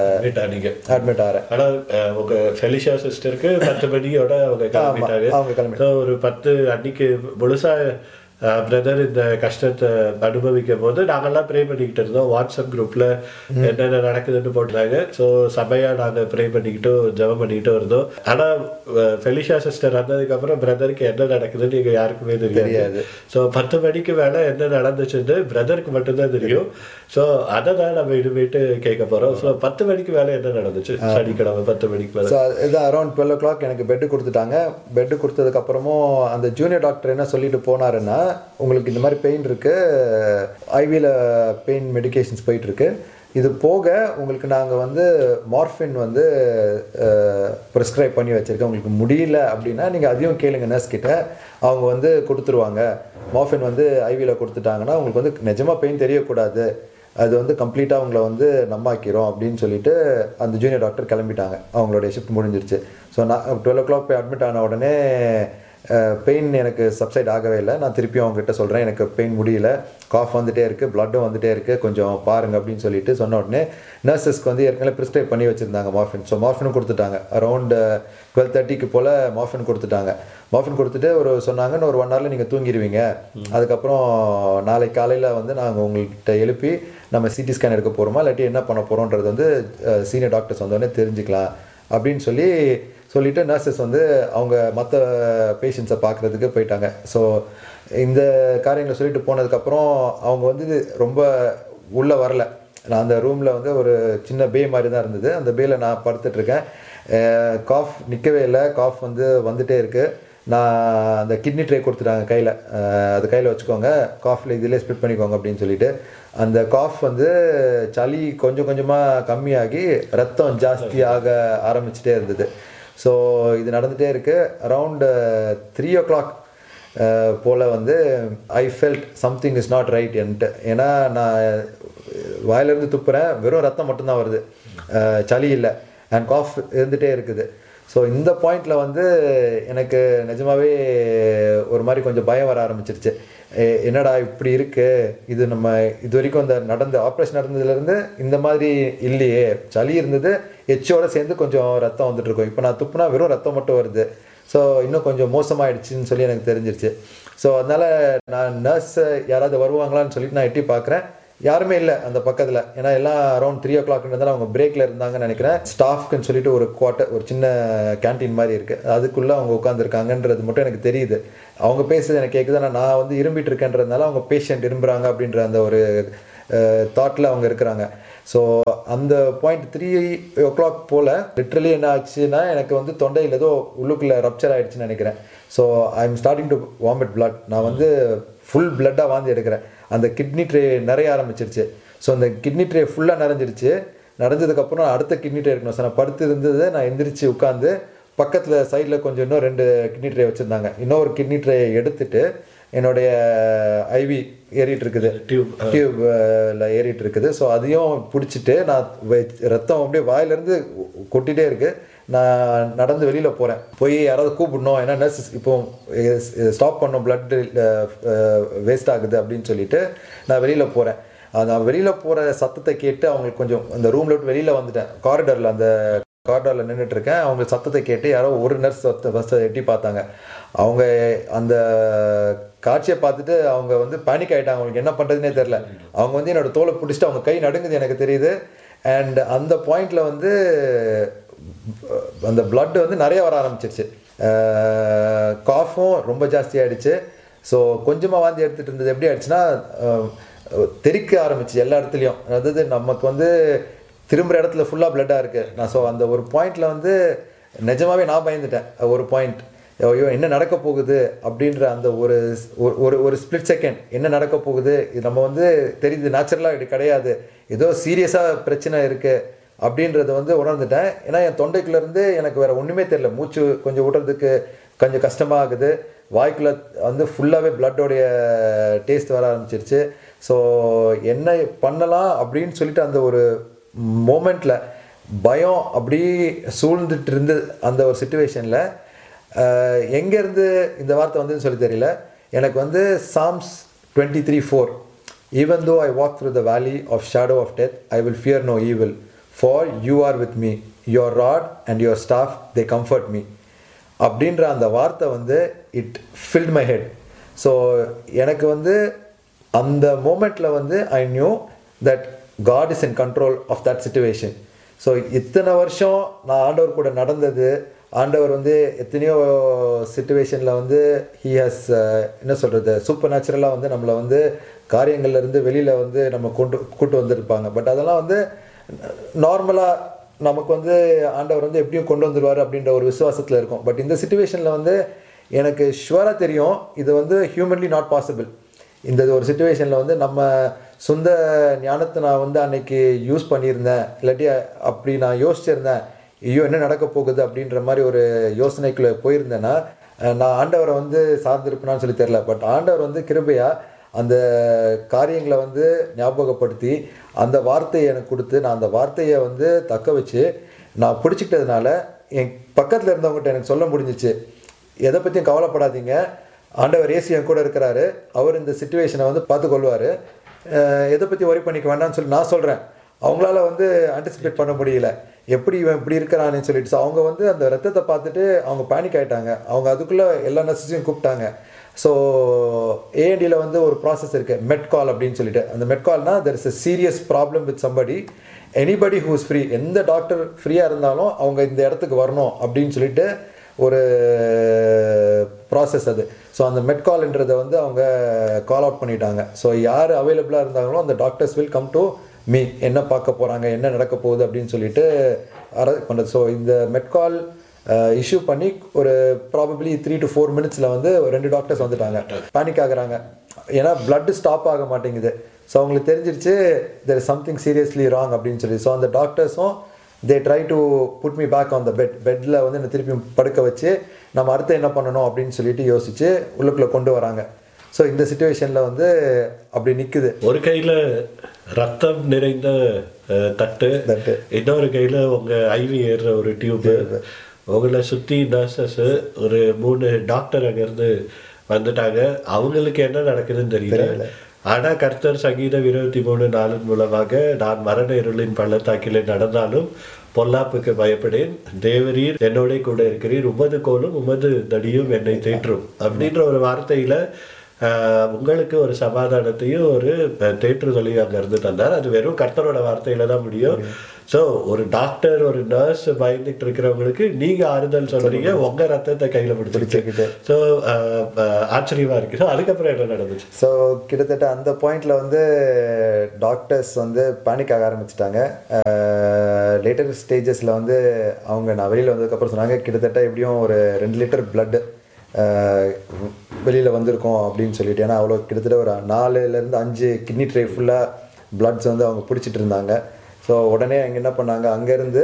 அட்மிட் ஆகிறேன். ஆனால் உங்கள் ஃபெலிஷா சிஸ்டருக்கு 10 மணியோட அவங்க கிளம்பிட்டாங்க. ஒரு 10 அன்னைக்கு முழுசாக பிரதர் இந்த கஷ்டத்தை அனுபவிக்கும் போது நாங்கள்லாம் ப்ரே பண்ணிக்கிட்டு இருந்தோம். வாட்ஸ்அப் குரூப்பில் என்னென்ன நடக்குதுன்னு போட்டாங்க. ஸோ சபையாக நாங்கள் ப்ரே பண்ணிக்கிட்டோம், ஜெபம் பண்ணிக்கிட்டும் இருந்தோம். ஆனால் ஃபெலிஷா சிஸ்டர் வந்ததுக்கப்புறம் பிரதருக்கு என்ன நடக்குதுன்னு எங்கள் யாருக்குமே தெரியாது. ஸோ 10 மணிக்கு மேலே என்ன நடந்துச்சுன்னு பிரதருக்கு மட்டும்தான் தெரியும். ஸோ அதை தான் நம்ம இனிமேட்டு கேட்க போகிறோம். ஸோ 10 மணிக்கு மேலே என்ன நடந்துச்சு சனிக்கிழமை 10 மணிக்கு மேலே? ஸோ இது அரௌண்ட் 12 o'clock எனக்கு பெட்டு கொடுத்துட்டாங்க. பெட்டு கொடுத்ததுக்கப்புறமும் அந்த ஜூனியர் டாக்டர் என்ன சொல்லிட்டு போனாருன்னா, உங்களுக்கு இந்த மாதிரி பெயின் இருக்குது, ஐவியில் பெயின் மெடிக்கேஷன்ஸ் போயிட்டுருக்கு, இது போக உங்களுக்கு நாங்கள் வந்து மார்ஃபின் வந்து ப்ரிஸ்கிரைப் பண்ணி வச்சுருக்கேன், உங்களுக்கு முடியல அப்படின்னா நீங்கள் அதையும் கேளுங்க நர்ஸ் கிட்ட, அவங்க வந்து கொடுத்துருவாங்க. மார்ஃபின் வந்து ஐவியில் கொடுத்துட்டாங்கன்னா உங்களுக்கு வந்து நிஜமாக பெயின் தெரியக்கூடாது, அது வந்து கம்ப்ளீட்டாக அவங்கள வந்து நம்மாக்கிறோம் அப்படின்னு சொல்லிட்டு அந்த ஜூனியர் டாக்டர் கிளம்பிட்டாங்க. அவங்களுடைய ஷிஃப்ட் முடிஞ்சிருச்சு. ஸோ நான் 12 o'clock போய் அட்மிட் ஆன உடனே பெயின் எனக்கு சப்சைட் ஆகவே இல்லை. நான் திருப்பியும் அவங்ககிட்ட சொல்கிறேன், எனக்கு பெயின் முடியல, காஃப் வந்துகிட்டே இருக்குது, ப்ளட்டும் வந்துகிட்டே இருக்குது, கொஞ்சம் பாருங்கள் அப்படின்னு சொல்லிட்டு சொன்ன உடனே நர்சஸ்க்கு வந்து ஏற்கனவே ப்ரிஸ்கிரைப் பண்ணி வச்சுருந்தாங்க மார்ஃபின். ஸோ மார்ஃபினும் கொடுத்துட்டாங்க. அரௌண்ட் 12:30 போல் மார்ஃபின் கொடுத்துட்டாங்க. மார்ஃபின் கொடுத்துட்டு சொன்னாங்க, இன்னும் ஒரு 1 hourல நீங்கள் தூங்கிடுவீங்க, அதுக்கப்புறம் நாளைக்கு காலையில் வந்து நாங்கள் உங்கள்கிட்ட எழுப்பி நம்ம சிடி ஸ்கேன் எடுக்க போகிறோமா இல்லாட்டி என்ன பண்ண போகிறோன்றது வந்து சீனியர் டாக்டர்ஸ் வந்தோடனே தெரிஞ்சுக்கலாம் அப்படின்னு சொல்லிவிட்டு நர்சஸ் வந்து அவங்க மற்ற பேஷண்ட்ஸை பார்க்குறதுக்கு போயிட்டாங்க. ஸோ இந்த காரியங்களை சொல்லிட்டு போனதுக்கப்புறம் அவங்க வந்து ரொம்ப உள்ளே வரல. நான் அந்த ரூமில் வந்து ஒரு சின்ன பே மாதிரி தான் இருந்தது. அந்த பேயில் நான் படுத்துட்ருக்கேன். காஃப் நிற்கவே இல்லை, காஃப் வந்துகிட்டே இருக்குது. நான் அந்த கிட்னி ட்ரே கொடுத்துட்டாங்க கையில், அது கையில் வச்சுக்கோங்க, காஃபில் இதிலே ஸ்ப்ளிட் பண்ணிக்கோங்க அப்படின்னு சொல்லிட்டு அந்த காஃப் வந்து சளி கொஞ்சம் கொஞ்சமாக கம்மியாகி ரத்தம் ஜாஸ்தியாக ஆரம்பிச்சிட்டே இருந்தது. ஸோ இது நடந்துகிட்டே இருக்குது. அரவுண்ட் 3 o'clock போல் வந்து I felt something is not right என்ட்டு. ஏன்னா நான் வாயிலேருந்து துப்புறேன், வெறும் ரத்தம் மட்டும்தான் வருது, சளி இல்லை, அண்ட் காஃப் இருந்துகிட்டே இருக்குது. ஸோ இந்த பாயிண்டில் வந்து எனக்கு நிஜமாகவே ஒரு மாதிரி கொஞ்சம் பயம் வர ஆரம்பிச்சிருச்சு. என்னடா இப்படி இருக்குது, இது நம்ம இது வரைக்கும் அந்த ஆப்ரேஷன் நடந்ததுலேருந்து இந்த மாதிரி இல்லையே, சளி இருந்தது, எச்சோடு சேர்ந்து கொஞ்சம் ரத்தம் வந்துட்டுருக்கோம், இப்போ நான் துப்புனா வெறும் ரத்தம் மட்டும் வருது, ஸோ இன்னும் கொஞ்சம் மோசமாகிடுச்சின்னு சொல்லி எனக்கு தெரிஞ்சிருச்சு. ஸோ அதனால் நான் நர்ஸ் யாராவது வருவாங்களான்னு சொல்லிட்டு நான் எட்டி பார்க்குறேன், யாருமே இல்லை அந்த பக்கத்தில். ஏன்னா எல்லாம் அரௌண்ட் 3 o'clockன்றதால அவங்க பிரேக்கில் இருந்தாங்கன்னு நினைக்கிறேன். ஸ்டாஃப்க்குன்னு சொல்லிட்டு ஒரு சின்ன கேன்டீன் மாதிரி இருக்குது, அதுக்குள்ளே அவங்க உட்காந்துருக்காங்கன்றது மட்டும் எனக்கு தெரியுது. அவங்க பேசுறது எனக்கு கேட்குது. ஆனால் நான் வந்து இரும்பிட்டு இருக்கேன்றதுனால அவங்க பேஷண்ட் இரும்புறாங்க அப்படின்ற அந்த ஒரு தாட்டில் அவங்க இருக்கிறாங்க. ஸோ அந்த பாயிண்ட் 3 o'clock போல் லிட்ரலி என்ன ஆச்சுன்னா எனக்கு வந்து தொண்டையில் ஏதோ உள்ளுக்குள்ளே ரப்சர் ஆகிடுச்சுன்னு நினைக்கிறேன். So I am starting to vomit blood. நான் வந்து ஃபுல் பிளட்டாக வாந்தி எடுக்கிறேன். அந்த கிட்னி ட்ரே நிறைய ஆரம்பிச்சிருச்சு. ஸோ அந்த கிட்னி ட்ரே ஃபுல்லாக நிறைஞ்சிருச்சு. நிறைஞ்சதுக்கப்புறம் அடுத்த கிட்னி ட்ரே இருக்கணும். ஸோ நான் படுத்து இருந்தது, நான் எந்திரிச்சு உட்காந்து பக்கத்தில் சைடில் கொஞ்சம் இன்னும் 2 கிட்னி ட்ரே வச்சுருந்தாங்க. இன்னொரு கிட்னி ட்ரே எடுத்துட்டு என்னுடைய ஐவி ஏறிட்டு இருக்குது, டியூப்ல ஏறிட்டு இருக்குது. ஸோ அதையும் பிடிச்சிட்டு நான் ரத்தம் அப்படியே வாயிலேருந்து கொட்டிகிட்டே இருக்குது. நான் நடந்து வெளியில் போகிறேன், போய் யாராவது கூப்பிடணும், ஏன்னா நர்ஸ் இப்போ ஸ்டாப் பண்ணோம், பிளட் வேஸ்ட் ஆகுது அப்படின்னு சொல்லிட்டு நான் வெளியில் போகிறேன். நான் வெளியில் போகிற சத்தத்தை கேட்டு அவங்களுக்கு கொஞ்சம் அந்த ரூமில் விட்டு வெளியில் வந்துட்டேன். காரிடாரில் நின்றுட்டுருக்கேன். அவங்க சத்தத்தை கேட்டு யாரோ ஒரு நர்ஸ் ஃபஸ்ட்டு எட்டி பார்த்தாங்க. அவங்க அந்த காட்சியை பார்த்துட்டு அவங்க வந்து பேனிக் ஆகிட்டாங்க. அவங்களுக்கு என்ன பண்ணுறதுனே தெரில. அவங்க வந்து என்னோடய தோலை பிடிச்சிட்டு அவங்க கை நடுங்குது எனக்கு தெரியுது. அண்ட் அந்த பாயிண்டில் வந்து அந்த பிளட் வந்து நிறைய வர ஆரம்பிச்சிருச்சு. காஃபும் ரொம்ப ஜாஸ்தி ஆகிடுச்சு. ஸோ கொஞ்சமாக வாந்தி எடுத்துகிட்டு இருந்தது எப்படி ஆயிடுச்சுன்னா தெறிக்க ஆரம்பிச்சு எல்லா இடத்துலையும். அதாவது நமக்கு வந்து திரும்புகிற இடத்துல ஃபுல்லாக பிளட்டாக இருக்குது. நான் ஸோ அந்த ஒரு பாயிண்டில் வந்து நிஜமாகவே நான் பயந்துட்டேன். ஒரு பாயிண்ட், ஐயோ என்ன நடக்க போகுது அப்படின்ற அந்த ஒரு ஸ்பிளிட் செகண்ட், என்ன நடக்க போகுது, இது நம்ம வந்து தெரியுது நேச்சுரலாக இது கிடையாது, ஏதோ சீரியஸாக பிரச்சனை இருக்குது அப்படின்றத வந்து உணர்ந்துட்டேன். ஏன்னா என் தொண்டைக்குள்ளேருந்து எனக்கு வேறு ஒன்றுமே தெரியல. மூச்சு கொஞ்சம் விடுறதுக்கு கொஞ்சம் கஷ்டமாக ஆகுது. வாய்க்குள்ளே வந்து ஃபுல்லாகவே பிளட்டோடைய டேஸ்ட் வர ஆரம்பிச்சிருச்சு. ஸோ என்ன பண்ணலாம் அப்படின்னு சொல்லிட்டு அந்த ஒரு மோமெண்ட்டில் பயம் அப்படி சூழ்ந்துட்டு இருந்து அந்த ஒரு சிச்சுவேஷனில் எங்கேருந்து இந்த வார்த்தை வந்ததுன்னு சொல்லி தெரியல. எனக்கு வந்து Sam's 23:4, even though I walk through the வேலி of shadow of death I will fear no evil for you are with me, your rod and your staff they comfort me அப்படின்ற அந்த வார்த்தை வந்து it field my head. So எனக்கு வந்து அந்த மோமெண்ட்டில் வந்து I knew that God is in control of that situation. So இத்தனை வருஷம் நான் ஆண்டவர் கூட நடந்தது, ஆண்டவர் வந்து எத்தனையோ சிச்சுவேஷனில் வந்து ஹி ஹாஸ் என்ன சொல்கிறது சூப்பர் நேச்சுரலாக வந்து நம்மளை வந்து காரியங்கள்லேருந்து வெளியில் வந்து நம்ம கூட்டு வந்திருப்பாங்க. பட் அதெல்லாம் வந்து நார்மலாக நமக்கு வந்து ஆண்டவர் வந்து எப்படியும் கொண்டு வந்துடுவார் அப்படின்ற ஒரு விசுவாசத்தில் இருக்கும். பட் இந்த சிச்சுவேஷனில் வந்து எனக்கு ஷுவராக தெரியும் இது வந்து ஹியூமன்லி நாட் பாசிபிள். இந்த ஒரு சிச்சுவேஷனில் வந்து நம்ம சொந்த ஞானத்தை நான் வந்து அன்னைக்கு யூஸ் பண்ணியிருந்தேன், இல்லாட்டி அப்படி நான் யோசிச்சிருந்தேன், ஐயோ என்ன நடக்க போகுது அப்படின்ற மாதிரி ஒரு யோசனைக்குள்ளே போயிருந்தேன்னா நான் ஆண்டவரை வந்து சார்ந்திருப்பேனான்னு சொல்லி தெரில. பட் ஆண்டவர் வந்து கிருபையாக அந்த காரியங்களை வந்து ஞாபகப்படுத்தி அந்த வார்த்தையை எனக்கு கொடுத்து நான் அந்த வார்த்தையை வந்து தக்க வச்சு நான் பிடிச்சிக்கிட்டதுனால என் பக்கத்தில் இருந்தவங்ககிட்ட எனக்கு சொல்ல முடிஞ்சிச்சு, எதை பற்றியும் கவலைப்படாதீங்க, ஆண்டவர் இயேசு என் கூட இருக்கிறாரு, அவர் இந்த சிச்சுவேஷனை வந்து பார்த்துக்கொள்வார், எதை பற்றி ஒரி பண்ணிக்க வேண்டாம்னு சொல்லி நான் சொல்கிறேன். அவங்களால வந்து ஆன்டிசிபேட் பண்ண முடியல, எப்படி இவன் இப்படி இருக்கிறான்னு சொல்லிட்டு. ஸோ அவங்க வந்து அந்த ரத்தத்தை பார்த்துட்டு அவங்க பேனிக் ஆகிட்டாங்க. அவங்க அதுக்குள்ளே எல்லா நர்சஸையும் கூப்பிட்டாங்க. ஸோ ஏஎன்டியில் வந்து ஒரு ப்ராசஸ் இருக்குது, மெட்கால் அப்படின்னு சொல்லிட்டு. அந்த மெட்கால்னா there is a serious problem with somebody, anybody who is free, எந்த டாக்டர் ஃப்ரீயாக இருந்தாலும் அவங்க இந்த இடத்துக்கு வரணும் அப்படின்னு சொல்லிட்டு ஒரு ப்ராசஸ் அது. ஸோ அந்த மெட்கால்ன்றதை வந்து அவங்க கால் அவுட் பண்ணிட்டாங்க. ஸோ யார் அவைலபிளாக இருந்தாங்களோ அந்த doctors will come to me, என்ன பார்க்க போகிறாங்க, என்ன நடக்க போகுது அப்படின்னு சொல்லிட்டு பண்ணுறது. ஸோ இந்த மெட்கால் இஷ்யூ பண்ணி ஒரு ப்ராபப்ளி 3 to 4 minutes வந்து 2 டாக்டர்ஸ் வந்துட்டாங்க. பேனிக் ஆகுறாங்க, ஏன்னா பிளட் ஸ்டாப் ஆக மாட்டேங்குது. ஸோ அவங்களுக்கு தெரிஞ்சிருச்சு there is something seriously wrong அப்படின்னு சொல்லி. ஸோ அந்த டாக்டர்ஸும் they try to put me back on the bed, பெட்டில் வந்து என்னை திருப்பி படுக்க வச்சு நம்ம அடுத்து என்ன பண்ணணும் அப்படின்னு சொல்லிட்டு யோசிச்சு உள்ளுக்குள்ளே கொண்டு வராங்க. ஸோ இந்த சிச்சுவேஷனில் வந்து அப்படி நிற்குது. ஒரு கையில் ரத்தம் நிறைந்த தட்டு, இன்னொரு கையில் உங்கள் ஐவி ஏறுற ஒரு டியூப்பு, உங்களை சுற்றி நர்சஸ், ஒரு 3 டாக்டர் அங்கேருந்து வந்துட்டாங்க. அவங்களுக்கு என்ன நடக்குதுன்னு தெரியல. ஆனால் கர்த்தர் சங்கீதம் 23:4 மூலமாக நான் மரண இருளின் பள்ளத்தாக்கிலே நடந்தாலும் பொல்லாப்புக்கு பயப்படேன், தேவரீர் என்னோட கூட இருக்கிறீர், உமது கோலும் உமது தடியும் என்னை தேற்றும் அப்படின்ற ஒரு வார்த்தையில் உங்களுக்கு ஒரு சமாதானத்தையும் ஒரு தேற்றுதலையும் அங்கேருந்து தந்தார். அது வெறும் கர்த்தரோட வார்த்தையில தான் முடியும். ஸோ ஒரு டாக்டர் ஒரு நர்ஸ் பயந்துட்டு இருக்கிறவங்களுக்கு நீங்க ஆறுதல் சொல்றீங்க, உங்க ரத்தத்தை கையில பிடிச்சிருச்சுக்கிட்டு. ஸோ ஆச்சரியமா இருக்கு. ஸோ அதுக்கப்புறம் என்ன நடந்துச்சு? ஸோ கிட்டத்தட்ட அந்த பாயிண்ட்ல வந்து டாக்டர்ஸ் வந்து பேனிக் ஆக ஆரம்பிச்சிட்டாங்க. லேட்டர் ஸ்டேஜஸ்ல வந்து அவங்க நான் வெளியில் வந்ததுக்கப்புறம் சொன்னாங்க, கிட்டத்தட்ட எப்படியும் ஒரு 2 லிட்டர் பிளட்டு வெளியில் வந்திருக்கோம் அப்படின்னு சொல்லிட்டு. ஏன்னா அவ்வளோ கிட்டத்தட்ட ஒரு 4லேருந்து 5 கிட்னி ட்ரே ஃபுல்லாக பிளட்ஸ் வந்து அவங்க பிடிச்சிட்டு இருந்தாங்க. ஸோ உடனே அங்கே என்ன பண்ணாங்க, அங்கேருந்து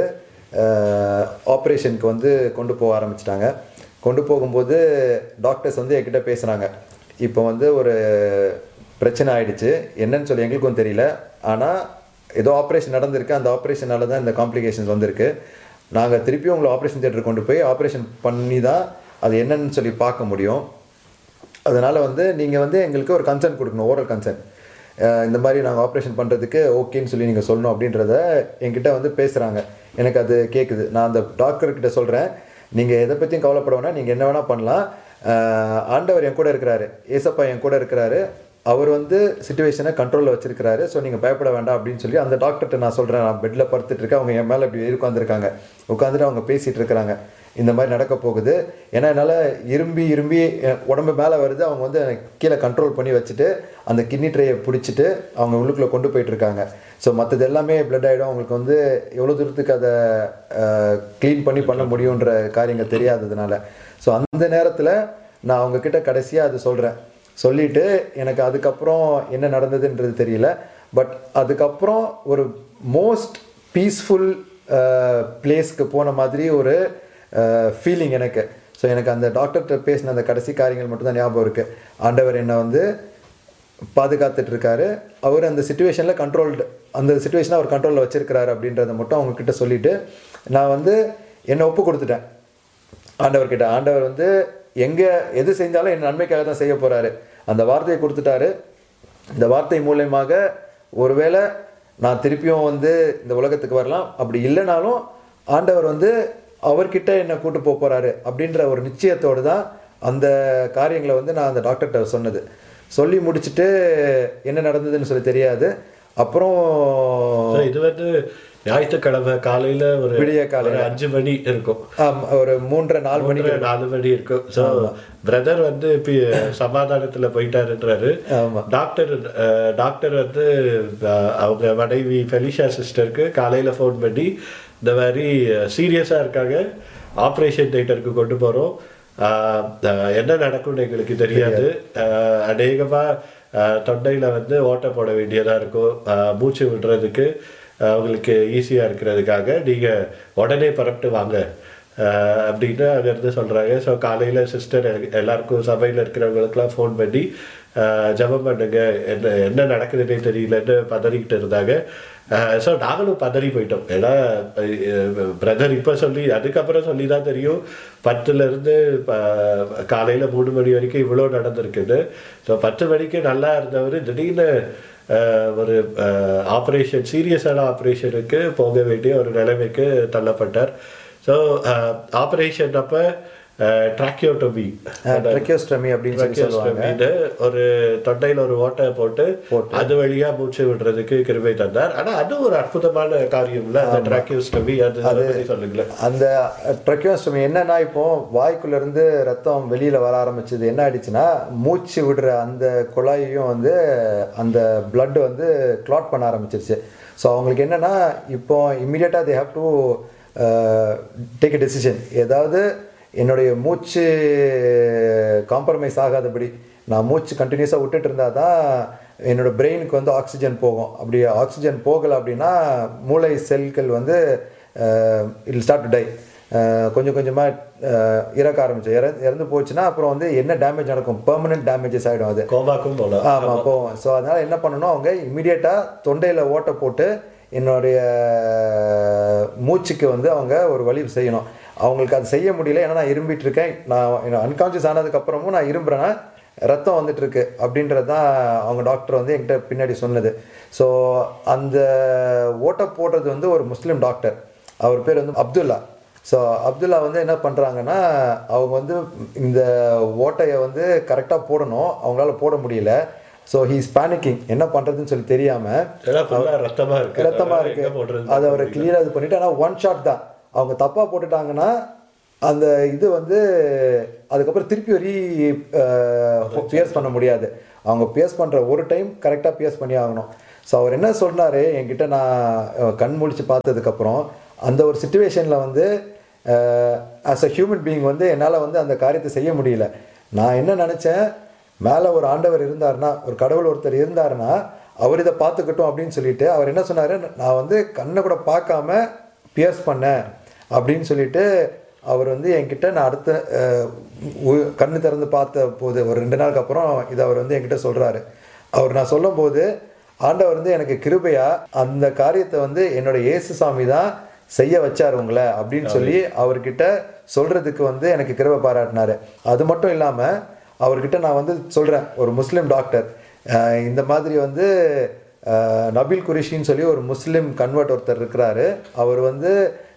ஆப்ரேஷனுக்கு வந்து கொண்டு போக ஆரம்பிச்சிட்டாங்க. கொண்டு போகும்போது டாக்டர்ஸ் வந்து என்கிட்ட பேசுகிறாங்க, இப்போ வந்து ஒரு பிரச்சனை ஆகிடுச்சு, என்னன்னு சொல்லி எங்களுக்கும் தெரியல, ஆனால் ஏதோ ஆப்ரேஷன் நடந்திருக்கு, அந்த ஆப்ரேஷனால தான் இந்த காம்ப்ளிகேஷன்ஸ் வந்திருக்கு, நாங்கள் திருப்பியும் உங்களை ஆப்ரேஷன் தியேட்டர் கொண்டு போய் ஆப்ரேஷன் பண்ணி தான் அது என்னன்னு சொல்லி பார்க்க முடியும். அதனால் வந்து நீங்கள் வந்து எங்களுக்கு ஒரு கன்சர்ன் கொடுக்கணும், ஓரல் கன்சர்ன், இந்த மாதிரி நாங்கள் ஆப்ரேஷன் பண்ணுறதுக்கு ஓகேன்னு சொல்லி நீங்கள் சொல்லணும் அப்படின்றத என்கிட்ட வந்து பேசுகிறாங்க. எனக்கு அது கேட்குது. நான் அந்த டாக்டர்கிட்ட சொல்கிறேன், நீங்கள் எதை பற்றியும் கவலைப்பட வேணாம், நீங்கள் என்ன வேணால் பண்ணலாம், ஆண்டவர் என் கூட இருக்கிறாரு, ஏசப்பா என் கூட இருக்கிறாரு, அவர் வந்து சிச்சுவேஷனை கண்ட்ரோலில் வச்சிருக்கிறாரு, ஸோ நீங்கள் பயப்பட வேண்டாம் அப்படின்னு சொல்லி அந்த டாக்டர்கிட்ட நான் சொல்கிறேன். நான் பெட்டில் படுத்துட்ருக்கேன், அவங்க என் மேலே இப்படி உட்காந்துருக்காங்க, உட்காந்துட்டு அவங்க பேசிகிட்டு இருக்கிறாங்க, இந்த மாதிரி நடக்க போகுது. ஏன்னா என்னால் இரும்பி உடம்பு மேலே வருது, அவங்க வந்து கீழே கண்ட்ரோல் பண்ணி வச்சுட்டு அந்த கிட்னி ட்ரேயை பிடிச்சிட்டு அவங்க உள்ளுக்குள்ளே கொண்டு போயிட்டுருக்காங்க. ஸோ மற்றது எல்லாமே பிளட் ஆகிடும், அவங்களுக்கு வந்து எவ்வளோ தூரத்துக்கு அதை க்ளீன் பண்ண முடியுன்ற காரியங்கள் தெரியாததுனால. ஸோ அந்த நேரத்தில் நான் அவங்கக்கிட்ட கடைசியாக அது சொல்கிறேன். சொல்லிவிட்டு எனக்கு அதுக்கப்புறம் என்ன நடந்ததுன்றது தெரியல, பட் அதுக்கப்புறம் ஒரு மோஸ்ட் பீஸ்ஃபுல் பிளேஸ்க்கு போன மாதிரி ஒரு ஃபீலிங் எனக்கு. ஸோ எனக்கு அந்த டாக்டர்கிட்ட பேசின அந்த கடைசி காரியங்கள் மட்டும்தான் ஞாபகம் இருக்குது. ஆண்டவர் என்னை வந்து பாதுகாத்துட்ருக்காரு, அவர் அந்த சிச்சுவேஷனில் அந்த சிச்சுவேஷனை அவர் கண்ட்ரோலில் வச்சுருக்கிறாரு அப்படின்றத மட்டும் அவங்கக்கிட்ட சொல்லிவிட்டு நான் வந்து என்னை ஒப்பு கொடுத்துட்டேன் ஆண்டவர்கிட்ட. ஆண்டவர் வந்து எது செஞ்சாலும் என் நன்மைக்காக தான் செய்ய போகிறாரு, அந்த வார்த்தையை கொடுத்துட்டாரு. இந்த வார்த்தை மூலயமாக ஒருவேளை நான் திருப்பியும் வந்து இந்த உலகத்துக்கு வரலாம், அப்படி இல்லைனாலும் ஆண்டவர் வந்து அவர்கிட்ட என்னை கூட்டு போகிறாரு அப்படின்ற ஒரு நிச்சயத்தோடு தான் அந்த காரியங்களை வந்து நான் அந்த டாக்டர்கிட்ட சொன்னது. சொல்லி முடிச்சுட்டு என்ன நடந்ததுன்னு சொல்லி தெரியாது. அப்புறம் இது வந்து ஞாயிற்றுக்கிழமை காலையில் ஒரு விடிய காலையில் 5 மணி இருக்கும், ஒரு 3:30-4 மணி இருக்கும். ஸோ பிரதர் வந்து இப்போ சமாதானத்தில் போயிட்டாருன்றாரு. டாக்டர் வந்து அவங்க மனைவி ஃபெலிஷா சிஸ்டருக்கு காலையில் ஃபோன் பண்ணி இந்த மாதிரி சீரியஸாக இருக்காங்க, ஆப்ரேஷன் தியேட்டருக்கு கொண்டு போகிறோம், என்ன நடக்கும்னு எங்களுக்கு தெரியாது, அநேகமாக தொண்டையில் வந்து ஓட்டை போட வேண்டியதாக இருக்கும், மூச்சு விடுறதுக்கு அவங்களுக்கு ஈஸியாக இருக்கிறதுக்காக நீங்கள் உடனே புறப்பட்டு வாங்க அப்படின்னு அங்கேருந்து சொல்கிறாங்க. ஸோ காலையில் சிஸ்டர் எல்லாருக்கும் சபையில் இருக்கிறவங்களுக்கெல்லாம் ஃபோன் பண்ணி ஜெபம் பண்ணுங்க, என்ன என்ன நடக்குதுன்னே தெரியலன்னு பதறிக்கிட்டு இருந்தாங்க. ஸோ நாங்களும் பதறி போயிட்டோம். ஏன்னா பிரதர் இப்போ சொல்லி அதுக்கப்புறம் சொல்லி தான் தெரியும் 10லேருந்து காலையில் 3 மணி வரைக்கும் இவ்வளோ நடந்திருக்குது. ஸோ 10 மணிக்கு நல்லா இருந்தவர் திடீர்னு ஒரு ஆப்ரேஷன், சீரியஸான ஆப்ரேஷனுக்கு போக வேண்டிய ஒரு நிலைமைக்கு தள்ளப்பட்டார். ஸோ ஆப்ரேஷன் அப்போ ட்ராக்கியோட்டோமி அப்படின்னு சொல்லுவாங்க. ஒரு தொண்டையில் ஒரு ஓட்டை போட்டு அது வழியா மூச்சு விடுறதுக்கு கிருபை தந்தார். ஆனா அது ஒரு அற்புதமான காரியம் இல்ல, அந்த ட்ராக்கியோஸ்டமி. அது சொல்லுங்களேன். அந்த ட்ராக்கியோஸ்டமி என்னன்னா, இப்போ வாய்க்குள்ள இருந்து ரத்தம் வெளியில வர ஆரம்பிச்சது. என்ன ஆயிடுச்சுன்னா, மூச்சு விடுற அந்த குழாயையும் வந்து அந்த பிளட் வந்து கிளாட் பண்ண ஆரம்பிச்சிருச்சு. ஸோ அவங்களுக்கு என்னன்னா, இப்போ இம்மிடியட்டா they have to take a decision. ஏதாவது என்னுடைய மூச்சு காம்ப்ரமைஸ் ஆகாதபடி நான் மூச்சு கண்டினியூஸாக விட்டுட்டு இருந்தால் தான் என்னோடய பிரெயினுக்கு வந்து ஆக்சிஜன் போகும். அப்படி ஆக்சிஜன் போகலை அப்படின்னா மூளை செல்கள் வந்து இட் ஸ்டார்ட் டு டை. கொஞ்சம் கொஞ்சமாக இறக்க ஆரம்பிச்சு இறந்து போச்சுன்னா அப்புறம் வந்து என்ன டேமேஜ் நடக்கும், பெர்மனன்ட் டேமேஜஸ் ஆகிடும். அது கோமாக்கும் போகலாம். ஆமாம், போகும். ஸோ அதனால் என்ன பண்ணணும், அவங்க இம்மிடியேட்டாக தொண்டையில் ஓட்டை போட்டு என்னுடைய மூச்சுக்கு வந்து அவங்க ஒரு வழி செய்யணும். அவங்களுக்கு அது செய்ய முடியல, ஏன்னா நான் இரும்பிட்டு இருக்கேன். நான் அன்கான்ஷியஸ் ஆனதுக்கப்புறமும் நான் இரும்புறேன்னா ரத்தம் வந்துட்டுருக்கு அப்படின்றது தான் அவங்க டாக்டர் வந்து என்கிட்ட பின்னாடி சொன்னது. ஸோ அந்த ஓட்டை போடுறது வந்து ஒரு முஸ்லீம் டாக்டர், அவர் பேர் வந்து அப்துல்லா. ஸோ அப்துல்லா வந்து என்ன பண்ணுறாங்கன்னா, அவங்க வந்து இந்த ஓட்டையை வந்து கரெக்டாக போடணும், அவங்களால போட முடியல. ஸோ ஹீஸ் பேனிக்கிங், என்ன பண்ணுறதுன்னு சொல்லி தெரியாமல் ரத்தமாக இருக்குது. அதை அவர் கிளியராக இது பண்ணிவிட்டு, ஆனால் ஒன் ஷாட் தான். அவங்க தப்பாக போட்டுட்டாங்கன்னா அந்த இது வந்து அதுக்கப்புறம் திருப்பி பியர்ஸ் பண்ண முடியாது. அவங்க பியர்ஸ் பண்ணுற ஒரு டைம் கரெக்டாக பியர்ஸ் பண்ணி ஆகணும். ஸோ அவர் என்ன சொன்னார் என்கிட்ட, நான் கண் முழிச்சு பார்த்ததுக்கப்புறம் அந்த ஒரு சிச்சுவேஷனில் வந்து ஆஸ் அ ஹியூமன் பீயிங் வந்து என்னால் வந்து அந்த காரியத்தை செய்ய முடியல. நான் என்ன நினச்சேன், மேலே ஒரு ஆண்டவர் இருந்தாருன்னா, ஒரு கடவுள் ஒருத்தர் இருந்தாருன்னா அவர் இதை பார்த்துக்கட்டும் அப்படின்னு சொல்லிட்டு அவர் என்ன சொன்னார், நான் வந்து கண்ணை கூட பார்க்காம பியர்ஸ் பண்ணேன் அப்படின்னு சொல்லிட்டு அவர் வந்து என்கிட்ட, நான் அடுத்த கண்ணு திறந்து பார்த்த போது ஒரு 2 நாளுக்கு அப்புறம் இதை அவர் வந்து என்கிட்ட சொல்கிறாரு. அவர் நான் சொல்லும்போது ஆண்டவர் வந்து எனக்கு கிருபையா அந்த காரியத்தை வந்து என்னோட இயேசுசாமி தான் செய்ய வச்சார் உங்களை அப்படின்னு சொல்லி அவர்கிட்ட சொல்கிறதுக்கு வந்து எனக்கு கிருபை பாராட்டினார். அது மட்டும் இல்லாமல் அவர்கிட்ட நான் வந்து சொல்கிறேன், ஒரு முஸ்லீம் டாக்டர் இந்த மாதிரி வந்து நபீல் குரேஷின்னு சொல்லி ஒரு முஸ்லீம் கன்வெர்ட் ஒருத்தர் இருக்கிறாரு. அவர் வந்து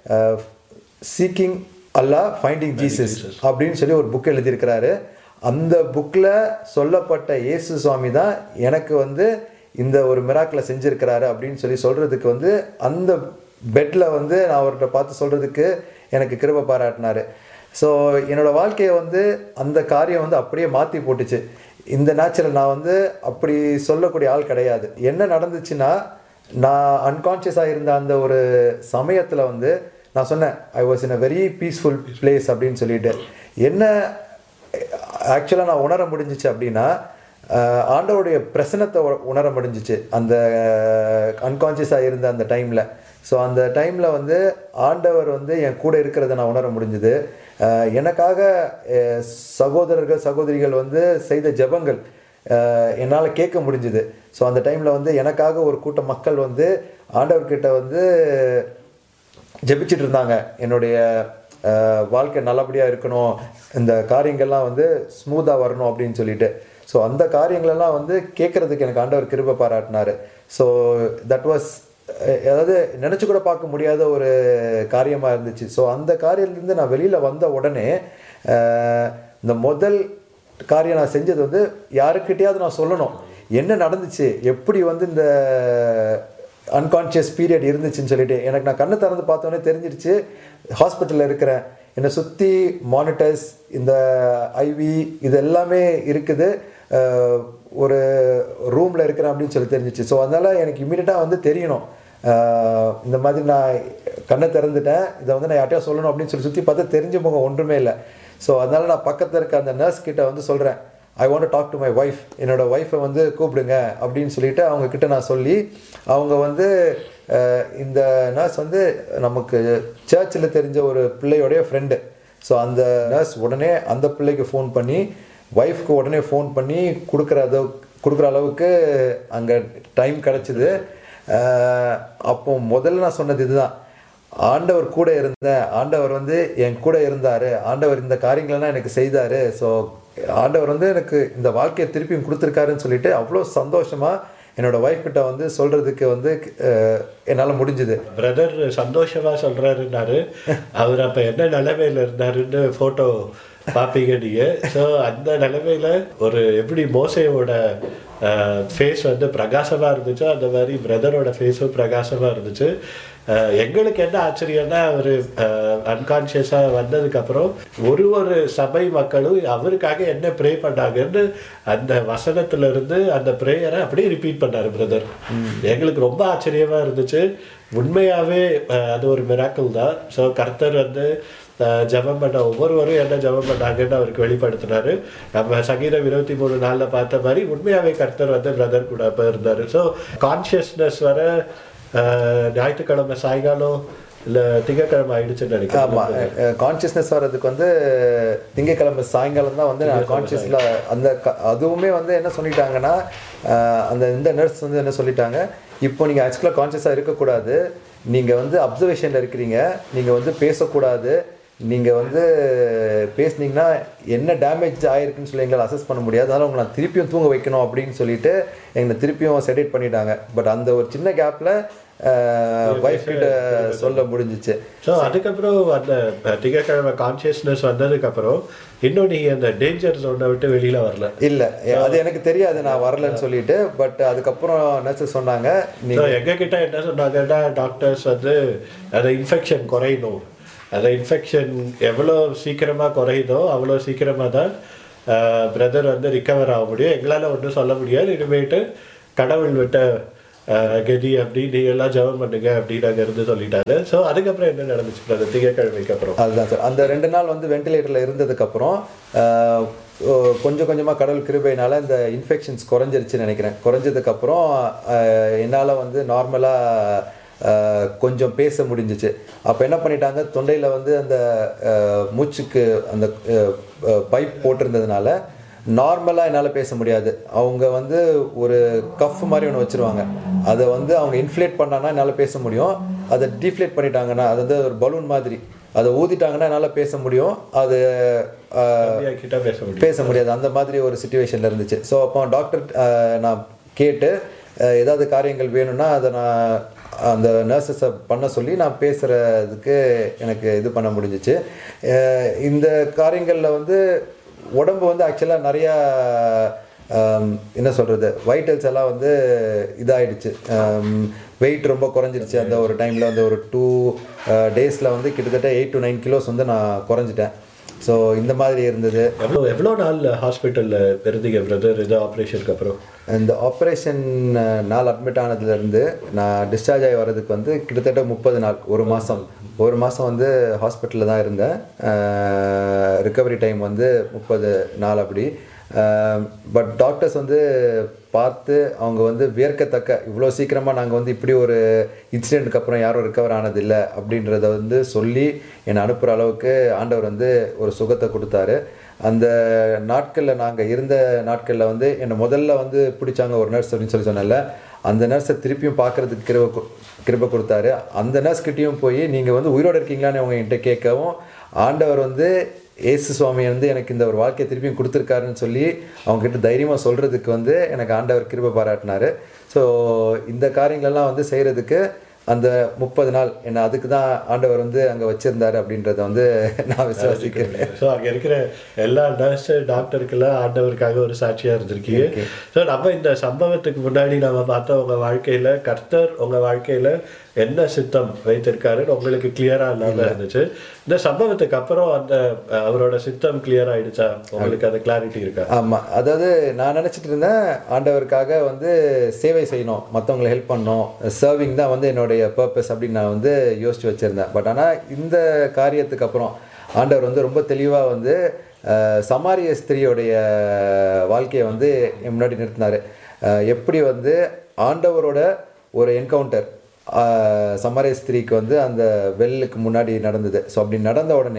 சீக்கிங் அல்லா ஃபைண்டிங் ஜீசஸ் அப்படின்னு சொல்லி ஒரு புக் எழுதியிருக்கிறாரு. அந்த புக்கில் சொல்லப்பட்ட இயேசு சுவாமி தான் எனக்கு வந்து இந்த ஒரு மிராக்கிளை செஞ்சுருக்கிறாரு அப்படின்னு சொல்லி சொல்கிறதுக்கு வந்து அந்த பெட்டில் வந்து நான் அவர்கிட்ட பார்த்து சொல்கிறதுக்கு எனக்கு கிருபை பாராட்டினார். ஸோ என்னோடய வாழ்க்கையை வந்து அந்த காரியம் வந்து அப்படியே மாற்றி போட்டுச்சு. இந்த நேச்சுரல் நான் வந்து அப்படி சொல்லக்கூடிய ஆள் கிடையாது. என்ன நடந்துச்சுன்னா, நான் அன்கான்ஷியஸாக இருந்த அந்த ஒரு சமயத்தில் வந்து நான் சொன்னேன், I was in a very peaceful place அப்படின்னு சொல்லிட்டு. என்ன ஆக்சுவலாக நான் உணர முடிஞ்சிச்சு அப்படின்னா, ஆண்டவருடைய பிரசனத்தை உணர முடிஞ்சிச்சு அந்த அன்கான்ஷியஸாக இருந்த அந்த டைமில். ஸோ அந்த டைமில் வந்து ஆண்டவர் வந்து என் கூட இருக்கிறத நான் உணர முடிஞ்சுது. எனக்காக சகோதரர்கள் சகோதரிகள் வந்து செய்த ஜெபங்கள் என்னால் கேட்க முடிஞ்சுது. ஸோ அந்த டைமில் வந்து எனக்காக ஒரு கூட்ட மக்கள் வந்து ஆண்டவர்கிட்ட வந்து ஜெபிச்சிட்டு இருந்தாங்க, என்னுடைய வாழ்க்கை நல்லபடியாக இருக்கணும், இந்த காரியங்கள்லாம் வந்து ஸ்மூத்தாக வரணும் அப்படின்னு சொல்லிட்டு. ஸோ அந்த காரியங்களெல்லாம் வந்து கேட்குறதுக்கு எனக்கு ஆண்டவர் கிருபை பாராட்டினார். ஸோ தட் வாஸ், அதாவது நினச்சி கூட பார்க்க முடியாத ஒரு காரியமாக இருந்துச்சு. ஸோ அந்த காரியத்துலேருந்து நான் வெளியில் வந்த உடனே இந்த முதல் காரியம் நான் செஞ்சது வந்து யாருக்கிட்டையாவது நான் சொல்லணும் என்ன நடந்துச்சு, எப்படி வந்து இந்த அன்கான்ஷியஸ் பீரியட் இருந்துச்சுன்னு சொல்லிட்டு. எனக்கு நான் கண்ணை திறந்து பார்த்தோன்னே தெரிஞ்சிருச்சு, ஹாஸ்பிட்டலில் இருக்கிறேன், என்னை சுற்றி மானிட்டர்ஸ், இந்த ஐவி இது எல்லாமே இருக்குது, ஒரு ரூமில் இருக்கிறேன் அப்படின்னு சொல்லி தெரிஞ்சிச்சு. ஸோ அதனால் எனக்கு இமீடியட்டாக வந்து தெரியணும், இந்த மாதிரி நான் கண்ணை திறந்துட்டேன், இதை வந்து நான் யார்ட்டையா சொல்லணும் அப்படின்னு சொல்லி சுற்றி பார்த்தா தெரிஞ்ச முகம் ஒன்றுமே இல்லை. ஸோ அதனால் நான் பக்கத்தில் இருக்க அந்த நர்ஸ் கிட்ட வந்து சொல்கிறேன், I want to talk to my wife, என்னோடய ஒய்ஃபை வந்து கூப்பிடுங்க அப்படின்னு சொல்லிட்டு அவங்கக்கிட்ட நான் சொல்லி, அவங்க வந்து இந்த நர்ஸ் வந்து நமக்கு சர்ச்சில் தெரிஞ்ச ஒரு பிள்ளையோடைய ஃப்ரெண்டு. ஸோ அந்த நர்ஸ் உடனே அந்த பிள்ளைக்கு ஃபோன் பண்ணி ஒய்ஃப்க்கு உடனே ஃபோன் பண்ணி கொடுக்குற அளவுக்கு அங்கே டைம் கிடச்சிது. அப்போ முதல்ல நான் சொன்னது இதுதான், ஆண்டவர் கூட இருந்தேன், ஆண்டவர் வந்து என் கூட இருந்தார், ஆண்டவர் இந்த காரியங்களெல்லாம் எனக்கு செய்தார், ஸோ ஆண்டவர் வந்து எனக்கு இந்த வாழ்க்கையை திருப்பியும் கொடுத்துருக்காருன்னு சொல்லிட்டு அவ்வளோ சந்தோஷமாக என்னோடய ஒய்ஃப் கிட்ட வந்து சொல்கிறதுக்கு வந்து என்னால் முடிஞ்சுது. பிரதர் சந்தோஷமாக சொல்கிறாருன்னாரு, அவர் அப்போ என்ன நிலைமையில் இருந்தாருன்னு ஃபோட்டோ பார்ப்பீங்க நீங்கள். ஸோ அந்த நிலைமையில் ஒரு எப்படி மோசையோட ஃபேஸ் வந்து பிரகாசமாக இருந்துச்சோ அந்த மாதிரி பிரதரோட ஃபேஸும் பிரகாசமாக இருந்துச்சு. எங்களுக்கு என்ன ஆச்சரியம்னா, அவர் அன்கான்ஷியஸாக வந்ததுக்கப்புறம் ஒரு சபை மக்களும் அவருக்காக என்ன ப்ரே பண்ணாங்கன்னு அந்த வசனத்திலிருந்து அந்த ப்ரேயரை அப்படியே ரிப்பீட் பண்ணார் பிரதர். எங்களுக்கு ரொம்ப ஆச்சரியமாக இருந்துச்சு. உண்மையாகவே அது ஒரு மிராக்கிள் தான். ஸோ கர்த்தர் வந்து ஜபம் பண்ண ஒவ்வொருவரும் என்ன ஜபம் பண்ணாங்கன்னு அவருக்கு வெளிப்படுத்தினார். நம்ம சங்கீதம் 23:4 பார்த்த மாதிரி உண்மையாகவே கர்த்தர் வந்து பிரதர் கூட அப்போ இருந்தார். ஸோ கான்ஷியஸ்னஸ் வர ஞாயிற்றுக்கிழமை சாயங்காலம் இல்லை திங்கக்கிழமை ஆயிடுச்சுன்னு நினைக்கிறேன். ஆமாம், கான்ஷியஸ்னஸ் வர்றதுக்கு வந்து திங்கக்கிழமை சாயங்காலம் தான் வந்து நான் கான்ஷியஸில் அதுவுமே வந்து என்ன சொல்லிட்டாங்கன்னா, இந்த நர்ஸ் வந்து என்ன சொல்லிட்டாங்க, இப்போ நீங்கள் ஆக்சுவலாக கான்ஷியஸாக இருக்கக்கூடாது, நீங்கள் வந்து அப்சர்வேஷனில் இருக்கிறீங்க, நீங்கள் வந்து பேசக்கூடாது, நீங்கள் வந்து பேசுனீங்கன்னா என்ன டேமேஜ் ஆகிருக்குன்னு சொல்லி எங்களால் அசஸ் பண்ண முடியாது, அதனால் உங்களை நான் திருப்பியும் தூங்க வைக்கணும் அப்படின்னு சொல்லிட்டு எங்களை திருப்பியும் செடேட் பண்ணிட்டாங்க. பட் அந்த ஒரு சின்ன கேப்பில் ஒய்ஃப் கிட்ட சொல்ல முடிஞ்சிச்சு. ஸோ அதுக்கப்புறம் அந்த திங்கக்கிழமை கான்ஷியஸ்னஸ் வந்ததுக்கப்புறம் இன்னும் நீங்கள் அந்த டேஞ்சர் ஜோனை விட்டு வெளியில் வரல? இல்லை, அது எனக்கு தெரியாது நான் வரலன்னு சொல்லிட்டு. பட் அதுக்கப்புறம் நர்ஸஸ் சொன்னாங்க, நீங்கள் எங்ககிட்ட என்ன சொன்னாங்கன்னா, டாக்டர்ஸ் வந்து அந்த இன்ஃபெக்ஷன் குறையணும், அந்த இன்ஃபெக்ஷன் எவ்வளோ சீக்கிரமாக குறையுதோ அவ்வளோ சீக்கிரமாக தான் பிரதர் வந்து ரிக்கவர் ஆக முடியும், எங்களால் ஒன்றும் சொல்ல முடியாது, இனிமேட்டு கடவுள் விட்ட கதி அப்படி நீங்கள் எல்லாம் ஜெபம் பண்ணுங்க அப்படின்னு அங்கே இருந்து சொல்லிட்டாரு. ஸோ அதுக்கப்புறம் என்ன நடந்துச்சு பிரதர் திங்கக்கிழமைக்கு அப்புறம்? அதுதான் சார், அந்த 2 நாள் வந்து வெண்டிலேட்டரில் இருந்ததுக்கப்புறம் கொஞ்சம் கொஞ்சமாக கடவுள் கிருபையினால் இந்த இன்ஃபெக்ஷன்ஸ் குறைஞ்சிருச்சுன்னு நினைக்கிறேன். குறைஞ்சதுக்கப்புறம் என்னால் வந்து நார்மலாக கொஞ்சம் பேச முடிஞ்சிச்சு. அப்போ என்ன பண்ணிட்டாங்க, தொண்டையில் வந்து அந்த மூச்சுக்கு அந்த பைப் போட்டிருந்ததுனால நார்மலாக என்னால் பேச முடியாது. அவங்க வந்து ஒரு கஃப் மாதிரி ஒன்று வச்சுருவாங்க, அதை வந்து அவங்க இன்ஃப்ளேட் பண்ணாங்கன்னா என்னால் பேச முடியும், அதை டீஃப்ளேட் பண்ணிட்டாங்கன்னா அது வந்து ஒரு பலூன் மாதிரி அதை ஊதிட்டாங்கன்னா என்னால் பேச முடியும், அது பேச முடியாது, அந்த மாதிரி ஒரு சிச்சுவேஷனில் இருந்துச்சு. ஸோ அப்போ டாக்டர் நான் கேட்டு ஏதாவது காரியங்கள் வேணும்னா அதை நான் அந்த நர்ஸஸை பண்ண சொல்லி நான் பேசுகிறதுக்கு எனக்கு இது பண்ண முடிஞ்சிச்சு. இந்த காரியங்களில் வந்து உடம்பு வந்து ஆக்சுவலாக நிறையா என்ன சொல்கிறது, வைட்டல்ஸ் எல்லாம் வந்து இதாகிடுச்சு, வெயிட் ரொம்ப குறைஞ்சிருச்சு. அந்த ஒரு டைமில் வந்து ஒரு 2 days வந்து கிட்டத்தட்ட 8 to 9 kilos வந்து நான் குறைஞ்சிட்டேன். ஸோ இந்த மாதிரி இருந்தது. எவ்வளோ நாள் ஹாஸ்பிட்டலில் இருந்தீங்க பிரதர் இது ஆப்ரேஷனுக்கு அப்புறம்? இந்த ஆப்ரேஷன் நாள் அட்மிட் ஆனதுலேருந்து நான் டிஸ்சார்ஜ் ஆகி வர்றதுக்கு வந்து கிட்டத்தட்ட 30 நாள், ஒரு மாதம் வந்து ஹாஸ்பிட்டலில் தான் இருந்தேன். ரிக்கவரி டைம் வந்து 30 நாள் அப்படி. பட் டாக்டர்ஸ் வந்து பார்த்து அவங்க வந்து வியர்க்கத்தக்க, இவ்வளோ சீக்கிரமாக நாங்கள் வந்து இப்படி ஒரு இன்சிடெண்ட்டுக்கு அப்புறம் யாரும் ரிக்கவர் ஆனதில்லை அப்படின்றத வந்து சொல்லி என்னை அனுப்புகிற அளவுக்கு ஆண்டவர் வந்து ஒரு சுகத்தை கொடுத்தாரு. அந்த நாட்களில் நாங்கள் இருந்த நாட்களில் வந்து என்னை முதல்ல வந்து பிடிச்சாங்க ஒரு நர்ஸ் அப்படின்னு சொன்னல, அந்த நர்ஸை திருப்பியும் பார்க்குறதுக்கு கிருபை கொடுத்தாரு. அந்த நர்ஸ்கிட்டையும் போய் நீங்கள் வந்து உயிரோடு இருக்கீங்களான்னு அவங்க என்கிட்ட கேட்கவும், ஆண்டவர் வந்து ஏசு சுவாமி வந்து எனக்கு இந்த ஒரு வாழ்க்கையை திருப்பியும் கொடுத்துருக்காருன்னு சொல்லி அவங்ககிட்ட தைரியமாக சொல்கிறதுக்கு வந்து எனக்கு ஆண்டவர் கிருபை பாராட்டினார். ஸோ இந்த காரியங்களெல்லாம் வந்து செய்கிறதுக்கு அந்த 30 நாள் என்னை அதுக்கு தான் ஆண்டவர் வந்து அங்கே வச்சுருந்தாரு அப்படின்றத வந்து நான் விசுவாசிக்கிறேன். ஸோ அங்கே இருக்கிற எல்லா நர்ஸு டாக்டருக்கெல்லாம் ஆண்டவருக்காக ஒரு சாட்சியாக இருந்திருக்கீங்க. ஸோ நம்ம இந்த சம்பவத்துக்கு முன்னாடி நம்ம பார்த்தோம், உங்கள் வாழ்க்கையில் கர்த்தர் உங்கள் வாழ்க்கையில் என்ன சித்தம் வைத்திருக்காருன்னு உங்களுக்கு கிளியராக இல்லாமல் இருந்துச்சு. இந்த சம்பவத்துக்கு அப்புறம் அந்த அவரோட சித்தம் கிளியர் ஆகிடுச்சா உங்களுக்கு? அந்த கிளாரிட்டி இருக்கா? ஆமாம், அதாவது நான் நினச்சிட்டு இருந்தேன் ஆண்டவருக்காக வந்து சேவை செய்யணும், மற்றவங்களை ஹெல்ப் பண்ணணும், சர்விங் தான் வந்து என்னுடைய பர்பஸ் அப்படின்னு நான் வந்து யோசித்து வச்சுருந்தேன். பட் ஆனால் இந்த காரியத்துக்கு அப்புறம் ஆண்டவர் வந்து ரொம்ப தெளிவாக வந்து சமாரிய ஸ்திரீயோடைய வாழ்க்கையை வந்து என் முன்னாடி நிறுத்தினார். எப்படி வந்து ஆண்டவரோட ஒரு என்கவுண்டர் சமாரிய ஸ்திரீக்கு வந்து அந்த வெல்லுக்கு முன்னாடி நடந்தது. ஸோ அப்படி நடந்த உடனே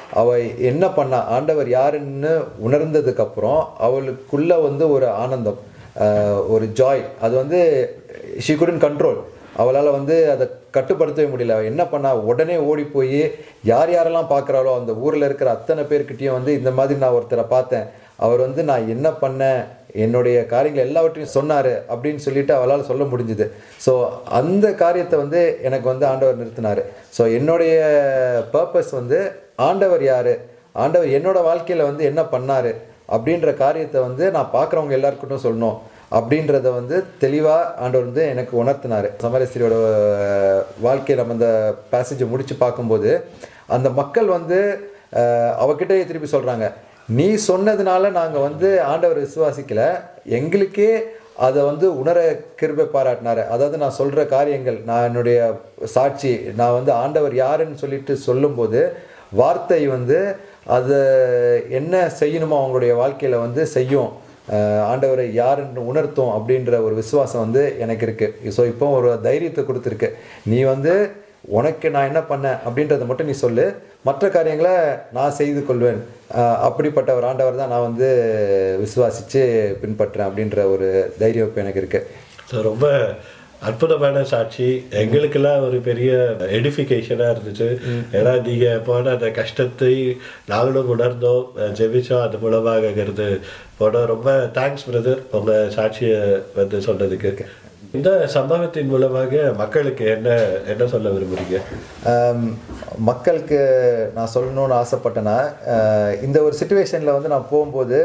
அவ என்ன பண்ணா, ஆண்டவர் யாருன்னு உணர்ந்ததுக்கப்புறம் அவளுக்குள்ள வந்து ஒரு ஆனந்தம், ஒரு ஜாய், அது வந்து ஷீ குடன்ட் கண்ட்ரோல். அவளால் வந்து அதை கட்டுப்படுத்தவே முடியல. அவள் என்ன பண்ணா, உடனே ஓடி போய் யார் யாரெல்லாம் பார்க்குறாளோ அந்த ஊரில் இருக்கிற அத்தனை பேர்கிட்டையும் வந்து இந்த மாதிரி நான் ஒருத்தரை பார்த்தேன், அவர் வந்து நான் என்ன பண்ணேன், என்னுடைய காரியங்கள் எல்லாவற்றையும் சொன்னார் அப்படின்னு சொல்லிட்டு அவளால் சொல்ல முடிஞ்சுது. ஸோ அந்த காரியத்தை வந்து எனக்கு வந்து ஆண்டவர் நிறுத்தினார். ஸோ என்னுடைய பர்பஸ் வந்து ஆண்டவர் யார், ஆண்டவர் என்னோட வாழ்க்கையில் வந்து என்ன பண்ணார் அப்படின்ற காரியத்தை வந்து நான் பார்க்குறவங்க எல்லாருக்கிட்டும் சொல்லணும் அப்படின்றத வந்து தெளிவாக ஆண்டவர் வந்து எனக்கு உணர்த்தினார். சமாரியஸ்திரியோட வாழ்க்கையை நம்ம அந்த பேசேஜை முடித்து பார்க்கும்போது அந்த மக்கள் வந்து அவகிட்டே திருப்பி சொல்கிறாங்க, நீ சொன்னதுனால நாங்கள் வந்து ஆண்டவர் விசுவாசிக்கலை, எங்களுக்கே அதை வந்து உணர கிருபை பாராட்டினார். அதாவது நான் சொல்கிற காரியங்கள், நான் என்னுடைய சாட்சி, நான் வந்து ஆண்டவர் யாருன்னு சொல்லிட்டு சொல்லும்போது வார்த்தை வந்து அதை என்ன செய்யணுமோ அவங்களுடைய வாழ்க்கையில் வந்து செய்யும், ஆண்டவரை யாருன்னு உணர்த்தும் அப்படின்ற ஒரு விசுவாசம் வந்து எனக்கு இருக்குது. ஸோ இப்போ ஒரு தைரியத்தை கொடுத்துருக்கு, நீ வந்து உனக்கு நான் என்ன பண்ணேன் அப்படின்றத மட்டும் நீ சொல்லு, மற்ற காரியங்களை நான் செய்து கொள்வேன், அப்படிப்பட்ட ஒரு ஆண்டவர் தான் நான் வந்து விசுவாசித்து பின்பற்றுறேன் அப்படின்ற ஒரு தைரியம் இப்போ எனக்கு இருக்குது. ரொம்ப அற்புதமான சாட்சி, எங்களுக்கெல்லாம் ஒரு பெரிய எடிஃபிகேஷனாக இருந்துச்சு. ஏன்னா நீங்கள் போன அந்த கஷ்டத்தை நாங்களும் உணர்ந்தோம், ஜெபிச்சோம், அது மூலமாகங்கிறது போனோம். ரொம்ப தேங்க்ஸ் பிரதர் உங்கள் சாட்சியை வந்து சொன்னதுக்கு. இந்த சம்பவத்தின் மூலமாக மக்களுக்கு என்ன என்ன சொல்ல விரும்புகிறீங்க? மக்களுக்கு நான் சொல்லணும்னு ஆசைப்பட்டேன்னா, இந்த ஒரு சிச்சுவேஷனில் வந்து நான் போகும்போது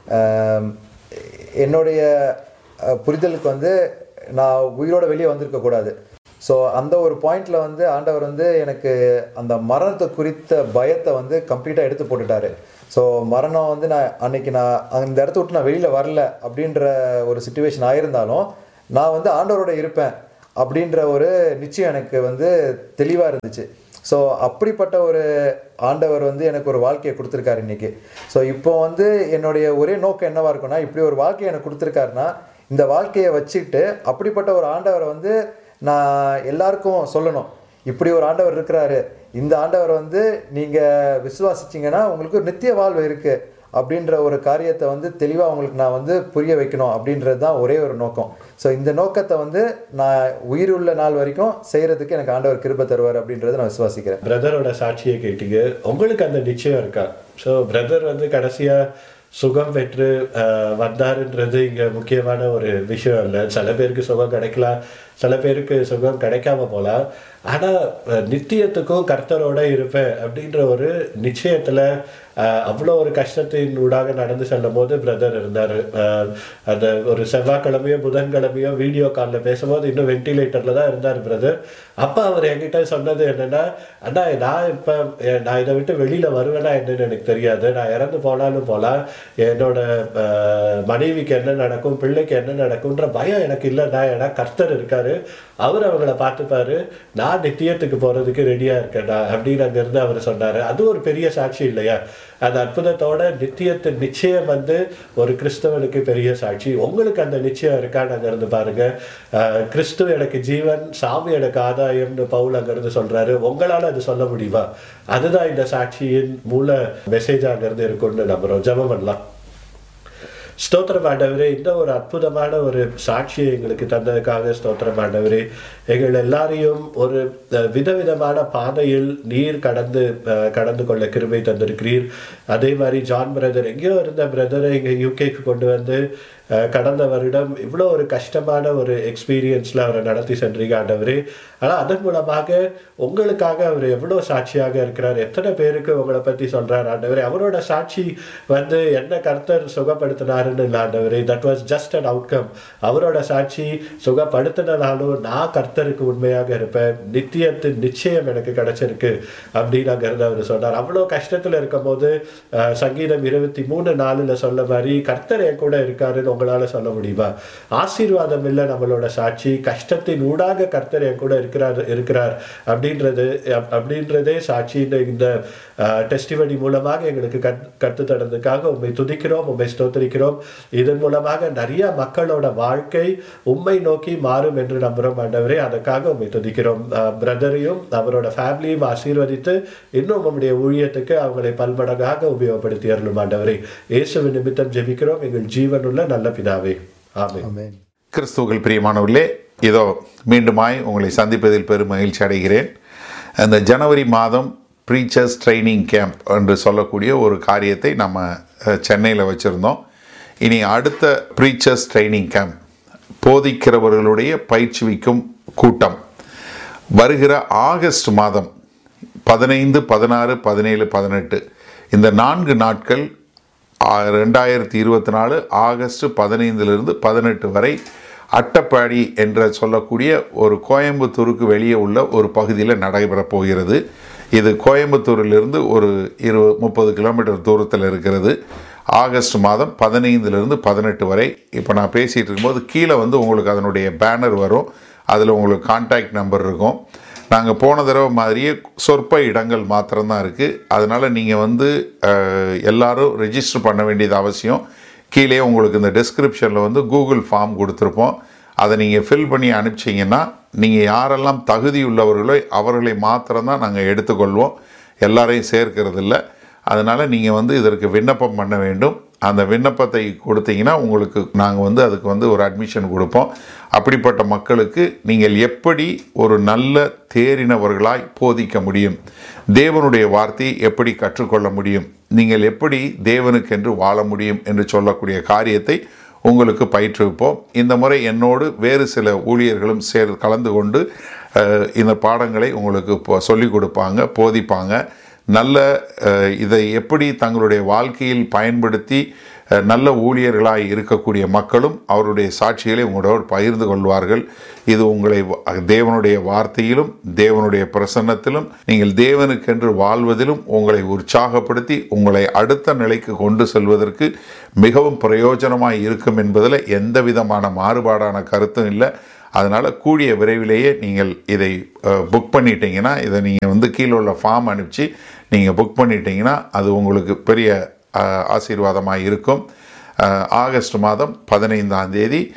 என்னுடைய புரிதலுக்கு வந்து நான் உயிரோடு வெளியே வந்திருக்கக்கூடாது. ஸோ அந்த ஒரு பாயிண்டில் வந்து ஆண்டவர் வந்து எனக்கு அந்த மரணத்தை குறித்த பயத்தை வந்து கம்ப்ளீட்டாக எடுத்து போட்டுட்டாரு. ஸோ மரணம் வந்து நான் அன்னைக்கு நான் அந்த இடத்த விட்டு நான் வெளியில் வரல அப்படின்ற ஒரு சிச்சுவேஷன் ஆயிருந்தாலும் நான் வந்து ஆண்டவரோட இருப்பேன் அப்படின்ற ஒரு நிச்சயம் எனக்கு வந்து தெளிவாக இருந்துச்சு. ஸோ அப்படிப்பட்ட ஒரு ஆண்டவர் வந்து எனக்கு ஒரு வாழ்க்கையை கொடுத்துருக்காரு இன்றைக்கி. ஸோ இப்போ வந்து என்னுடைய ஒரே நோக்கம் என்னவாக இருக்குன்னா, இப்படி ஒரு வாழ்க்கையை எனக்கு கொடுத்துருக்காருன்னா இந்த வாழ்க்கையை வச்சுக்கிட்டு அப்படிப்பட்ட ஒரு ஆண்டவரை வந்து நான் எல்லாருக்கும் சொல்லணும், இப்படி ஒரு ஆண்டவர் இருக்கிறாரு, இந்த ஆண்டவர் வந்து நீங்கள் விசுவாசிச்சிங்கன்னா உங்களுக்கு ஒரு நித்திய வாழ்வு இருக்குது அப்படின்ற ஒரு காரியத்தை வந்து தெளிவாக உங்களுக்கு நான் வந்து புரிய வைக்கணும் அப்படின்றது தான் ஒரே ஒரு நோக்கம். ஸோ இந்த நோக்கத்தை வந்து நான் உயிருள்ள நாள் வரைக்கும் செய்கிறதுக்கு எனக்கு ஆண்டவர் கிருபை தருவார் அப்படின்றத நான் விசுவாசிக்கிறேன். பிரதரோட சாட்சியை கேட்டீங்க, உங்களுக்கு அந்த நிச்சயம் இருக்கா? ஸோ பிரதர் வந்து கடைசியாக சுகம் பெற்று வந்தாருன்றது இங்கே முக்கியமான ஒரு விஷயம் இல்லை. சில பேருக்கு சுகம் கிடைக்கலாம், சில பேருக்கு சுகம் கிடைக்காம போகலாம். ஆனால் நித்தியத்துக்கும் கர்த்தரோட இருப்பேன் அப்படின்ற ஒரு நிச்சயத்தில் அவ்வளோ ஒரு கஷ்டத்தின் ஊடாக நடந்து செல்லும் போது பிரதர் இருந்தார். அந்த ஒரு செவ்வாய்க்கிழமையோ புதன்கிழமையோ வீடியோ காலில் பேசும்போது இன்னும் வென்டிலேட்டரில் தான் இருந்தார் பிரதர். அப்போ அவர் என்கிட்ட சொன்னது என்னென்னா, அண்ணா நான் இதை விட்டு வெளியில் வருவேனா என்னன்னு எனக்கு தெரியாது, நான் இறந்து போனாலும் போகலாம், என்னோட மனைவிக்கு என்ன நடக்கும், பிள்ளைக்கு என்ன நடக்கும்ன்ற பயம் எனக்கு இல்லைண்ணா, ஏன்னா கர்த்தர் இருக்காரு, அவர் அவங்கள பார்த்துப்பாரு, நான் நித்தியத்துக்கு போகிறதுக்கு ரெடியாக இருக்கேன்டா அப்படின்னு அங்கேருந்து அவர் சொன்னார். அது ஒரு பெரிய சாட்சி இல்லையா? அந்த அற்புதத்தோட நித்தியத்தின் நிச்சயம் வந்து ஒரு கிறிஸ்தவனுக்கு பெரிய சாட்சி. உங்களுக்கு அந்த நிச்சயம் இருக்கான்னு அங்கேருந்து பாருங்க. கிறிஸ்து எனக்கு ஜீவன், சாமி எனக்கு ஆதாயம்னு பவுல் அங்கேருந்து சொல்றாரு. உங்களால் அது சொல்ல முடியுமா? அதுதான் இந்த சாட்சியின் மூல மெசேஜ் அங்கேருந்து இருக்கும்னு நம்புறோம். ஜெபம் பண்ணலாம். ஸ்தோத்திரம் ஆண்டவரே, இந்த ஒரு அற்புதமான ஒரு சாட்சியை எங்களுக்கு தந்ததுக்காக ஸ்தோத்திரம் ஆண்டவரே. எங்கள் எல்லாரையும் ஒரு விதவிதமான பாதையில் நீர் கடந்து கொள்ள கிருபை தந்திருக்கிறீர். அதே மாதிரி ஜான் பிரதர், எங்கேயோ இருந்த பிரதரை இங்கே யூகேக்கு கொண்டு வந்து கடந்த வருடம் இவ்வளோ ஒரு கஷ்டமான ஒரு எக்ஸ்பீரியன்ஸில் அவரை நடத்தி சென்றீங்க ஆண்டவரே. ஆனால் அதன் மூலமாக உங்களுக்காக அவர் எவ்வளோ சாட்சியாக இருக்கிறார், எத்தனை பேருக்கு உங்களை பற்றி சொல்கிறார் ஆண்டவரே. அவரோட சாட்சி வந்து என்ன கர்த்தர் சுகப்படுத்தினாருன்னு இல்லை ஆண்டவரே, that was just an outcome. அவரோட சாட்சி சுகப்படுத்தினாலும் நான் கர்த்தருக்கு உண்மையாக இருப்பேன், நித்தியத்தின் நிச்சயம் எனக்கு கிடைச்சிருக்கு அப்படின்னு அங்கிருந்து அவர் சொன்னார். அவ்வளோ கஷ்டத்தில் இருக்கும் போது சங்கீதம் 23:4 சொல்ல மாதிரி கர்த்தர் என் கூட இருக்காருன்னு உங்களால் சொல்ல முடியுமா? ஆசீர்வாதம் இல்லை நம்மளோட சாட்சி, கஷ்டத்தின் ஊடாக கர்த்தர் என் கூட இருக்கிறார் அப்படின்றதே சாட்சியின் இந்த டெஸ்டிமனி மூலமாக எங்களுக்கு கற்று தரதுக்காக உண்மை துதிக்கிறோம், உண்மை ஸ்தோத்திரிக்கிறோம். இதன் மூலமாக நிறைய மக்களோட வாழ்க்கை உண்மை நோக்கி மாறும் என்று நம்புகிறோம் ஆண்டவரே. அதற்காக உண்மை துதிக்கிறோம். பிரதரையும் அவரோட ஃபேமிலியும் ஆசீர்வதித்து இன்னும் உங்களுடைய ஊழியத்துக்கு அவங்களை பல்மடங்காக உபயோகப்படுத்தி அருளும் ஆண்டவரே. இயேசுவின் நிமித்தம் ஜெபிக்கிறோம் எங்கள் ஜீவனுள்ள நல்ல பிதாவே, ஆமென். கிறிஸ்துவுக்குள் பிரியமானவர்களே, இதோ மீண்டுமாய் உங்களை சந்திப்பதில் பெரும் மகிழ்ச்சி அடைகிறேன். அந்த ஜனவரி மாதம் ப்ரீச்சர்ஸ் ட்ரைனிங் கேம்ப் என்று சொல்லக்கூடிய ஒரு காரியத்தை நம்ம சென்னையில் வச்சுருந்தோம். இனி அடுத்த ப்ரீச்சர்ஸ் ட்ரைனிங் கேம்ப், போதிக்கிறவர்களுடைய பயிற்சிவிக்கும் கூட்டம் வருகிற ஆகஸ்ட் மாதம் 15, 16, 17, 18 இந்த 4 நாட்கள் 2024 ஆகஸ்ட் 15 18 வரை அட்டப்பாடி என்ற சொல்லக்கூடிய ஒரு கோயம்புத்தூருக்கு வெளியே உள்ள ஒரு பகுதியில் நடைபெறப் போகிறது. இது கோயம்புத்தூரிலிருந்து ஒரு 20-30 கிலோமீட்டர் தூரத்தில் இருக்கிறது. ஆகஸ்ட் மாதம் 15 18 வரை. இப்போ நான் பேசிகிட்டு இருக்கும்போது கீழே உங்களுக்கு அதனுடைய பேனர் வரும். அதில் உங்களுக்கு கான்டாக்ட் நம்பர் இருக்கும். நாங்கள் போன தடவை மாதிரியே சொற்ப இடங்கள் மாத்திரம்தான் இருக்குது. அதனால் நீங்கள் எல்லாரும் ரெஜிஸ்டர் பண்ண வேண்டியது அவசியம். கீழே உங்களுக்கு இந்த டிஸ்கிரிப்ஷனில் கூகுள் ஃபார்ம் கொடுத்துருப்போம். அதை நீங்கள் ஃபில் பண்ணி அனுப்பிச்சிங்கன்னா நீங்கள் யாரெல்லாம் தகுதி உள்ளவர்களோ அவர்களை மாத்திரம்தான் நாங்கள் எடுத்துக்கொள்வோம், எல்லாரையும் சேர்க்கறதில்ல. அதனால் நீங்கள் இதற்கு விண்ணப்பம் பண்ண வேண்டும். அந்த விண்ணப்பத்தை கொடுத்தீங்கன்னா உங்களுக்கு நாங்கள் அதுக்கு ஒரு அட்மிஷன் கொடுப்போம். அப்படிப்பட்ட மக்களுக்கு நீங்கள் எப்படி ஒரு நல்ல தேறினவர்களாய் போதிக்க முடியும், தேவனுடைய வார்த்தையை எப்படி கற்றுக்கொள்ள முடியும், நீங்கள் எப்படி தேவனுக்கென்று வாழ முடியும் என்று சொல்லக்கூடிய காரியத்தை உங்களுக்கு பயிற்றுவிப்போம். இந்த முறை என்னோடு வேறு சில ஊழியர்களும் கலந்து கொண்டு இந்த பாடங்களை உங்களுக்கு சொல்லிக் கொடுப்பாங்க, போதிப்பாங்க. நல்ல இதை எப்படி தங்களுடைய வாழ்க்கையில் பயன்படுத்தி நல்ல ஊழியர்களாய் இருக்கக்கூடிய மக்களும் அவருடைய சாட்சிகளை உங்களோடு பகிர்ந்து கொள்வார்கள். இது உங்களை தேவனுடைய வார்த்தையிலும் தேவனுடைய பிரசன்னத்திலும் நீங்கள் தேவனுக்கென்று வாழ்வதிலும் உங்களை உற்சாகப்படுத்தி உங்களை அடுத்த நிலைக்கு கொண்டு செல்வதற்கு மிகவும் பிரயோஜனமாய் இருக்கும் என்பதில் எந்த விதமான மாறுபாடான கருத்தும் இல்லை. அதனால் கூடிய விரைவிலேயே நீங்கள் இதை புக் பண்ணிட்டீங்கன்னா, இதை நீங்கள் கீழே உள்ள ஃபார்ம் அனுப்பிச்சு நீங்கள் புக் பண்ணிட்டீங்கன்னா அது உங்களுக்கு பெரிய ஆசீர்வாதமாக இருக்கும். ஆகஸ்ட் மாதம் 15ஆம் தேதி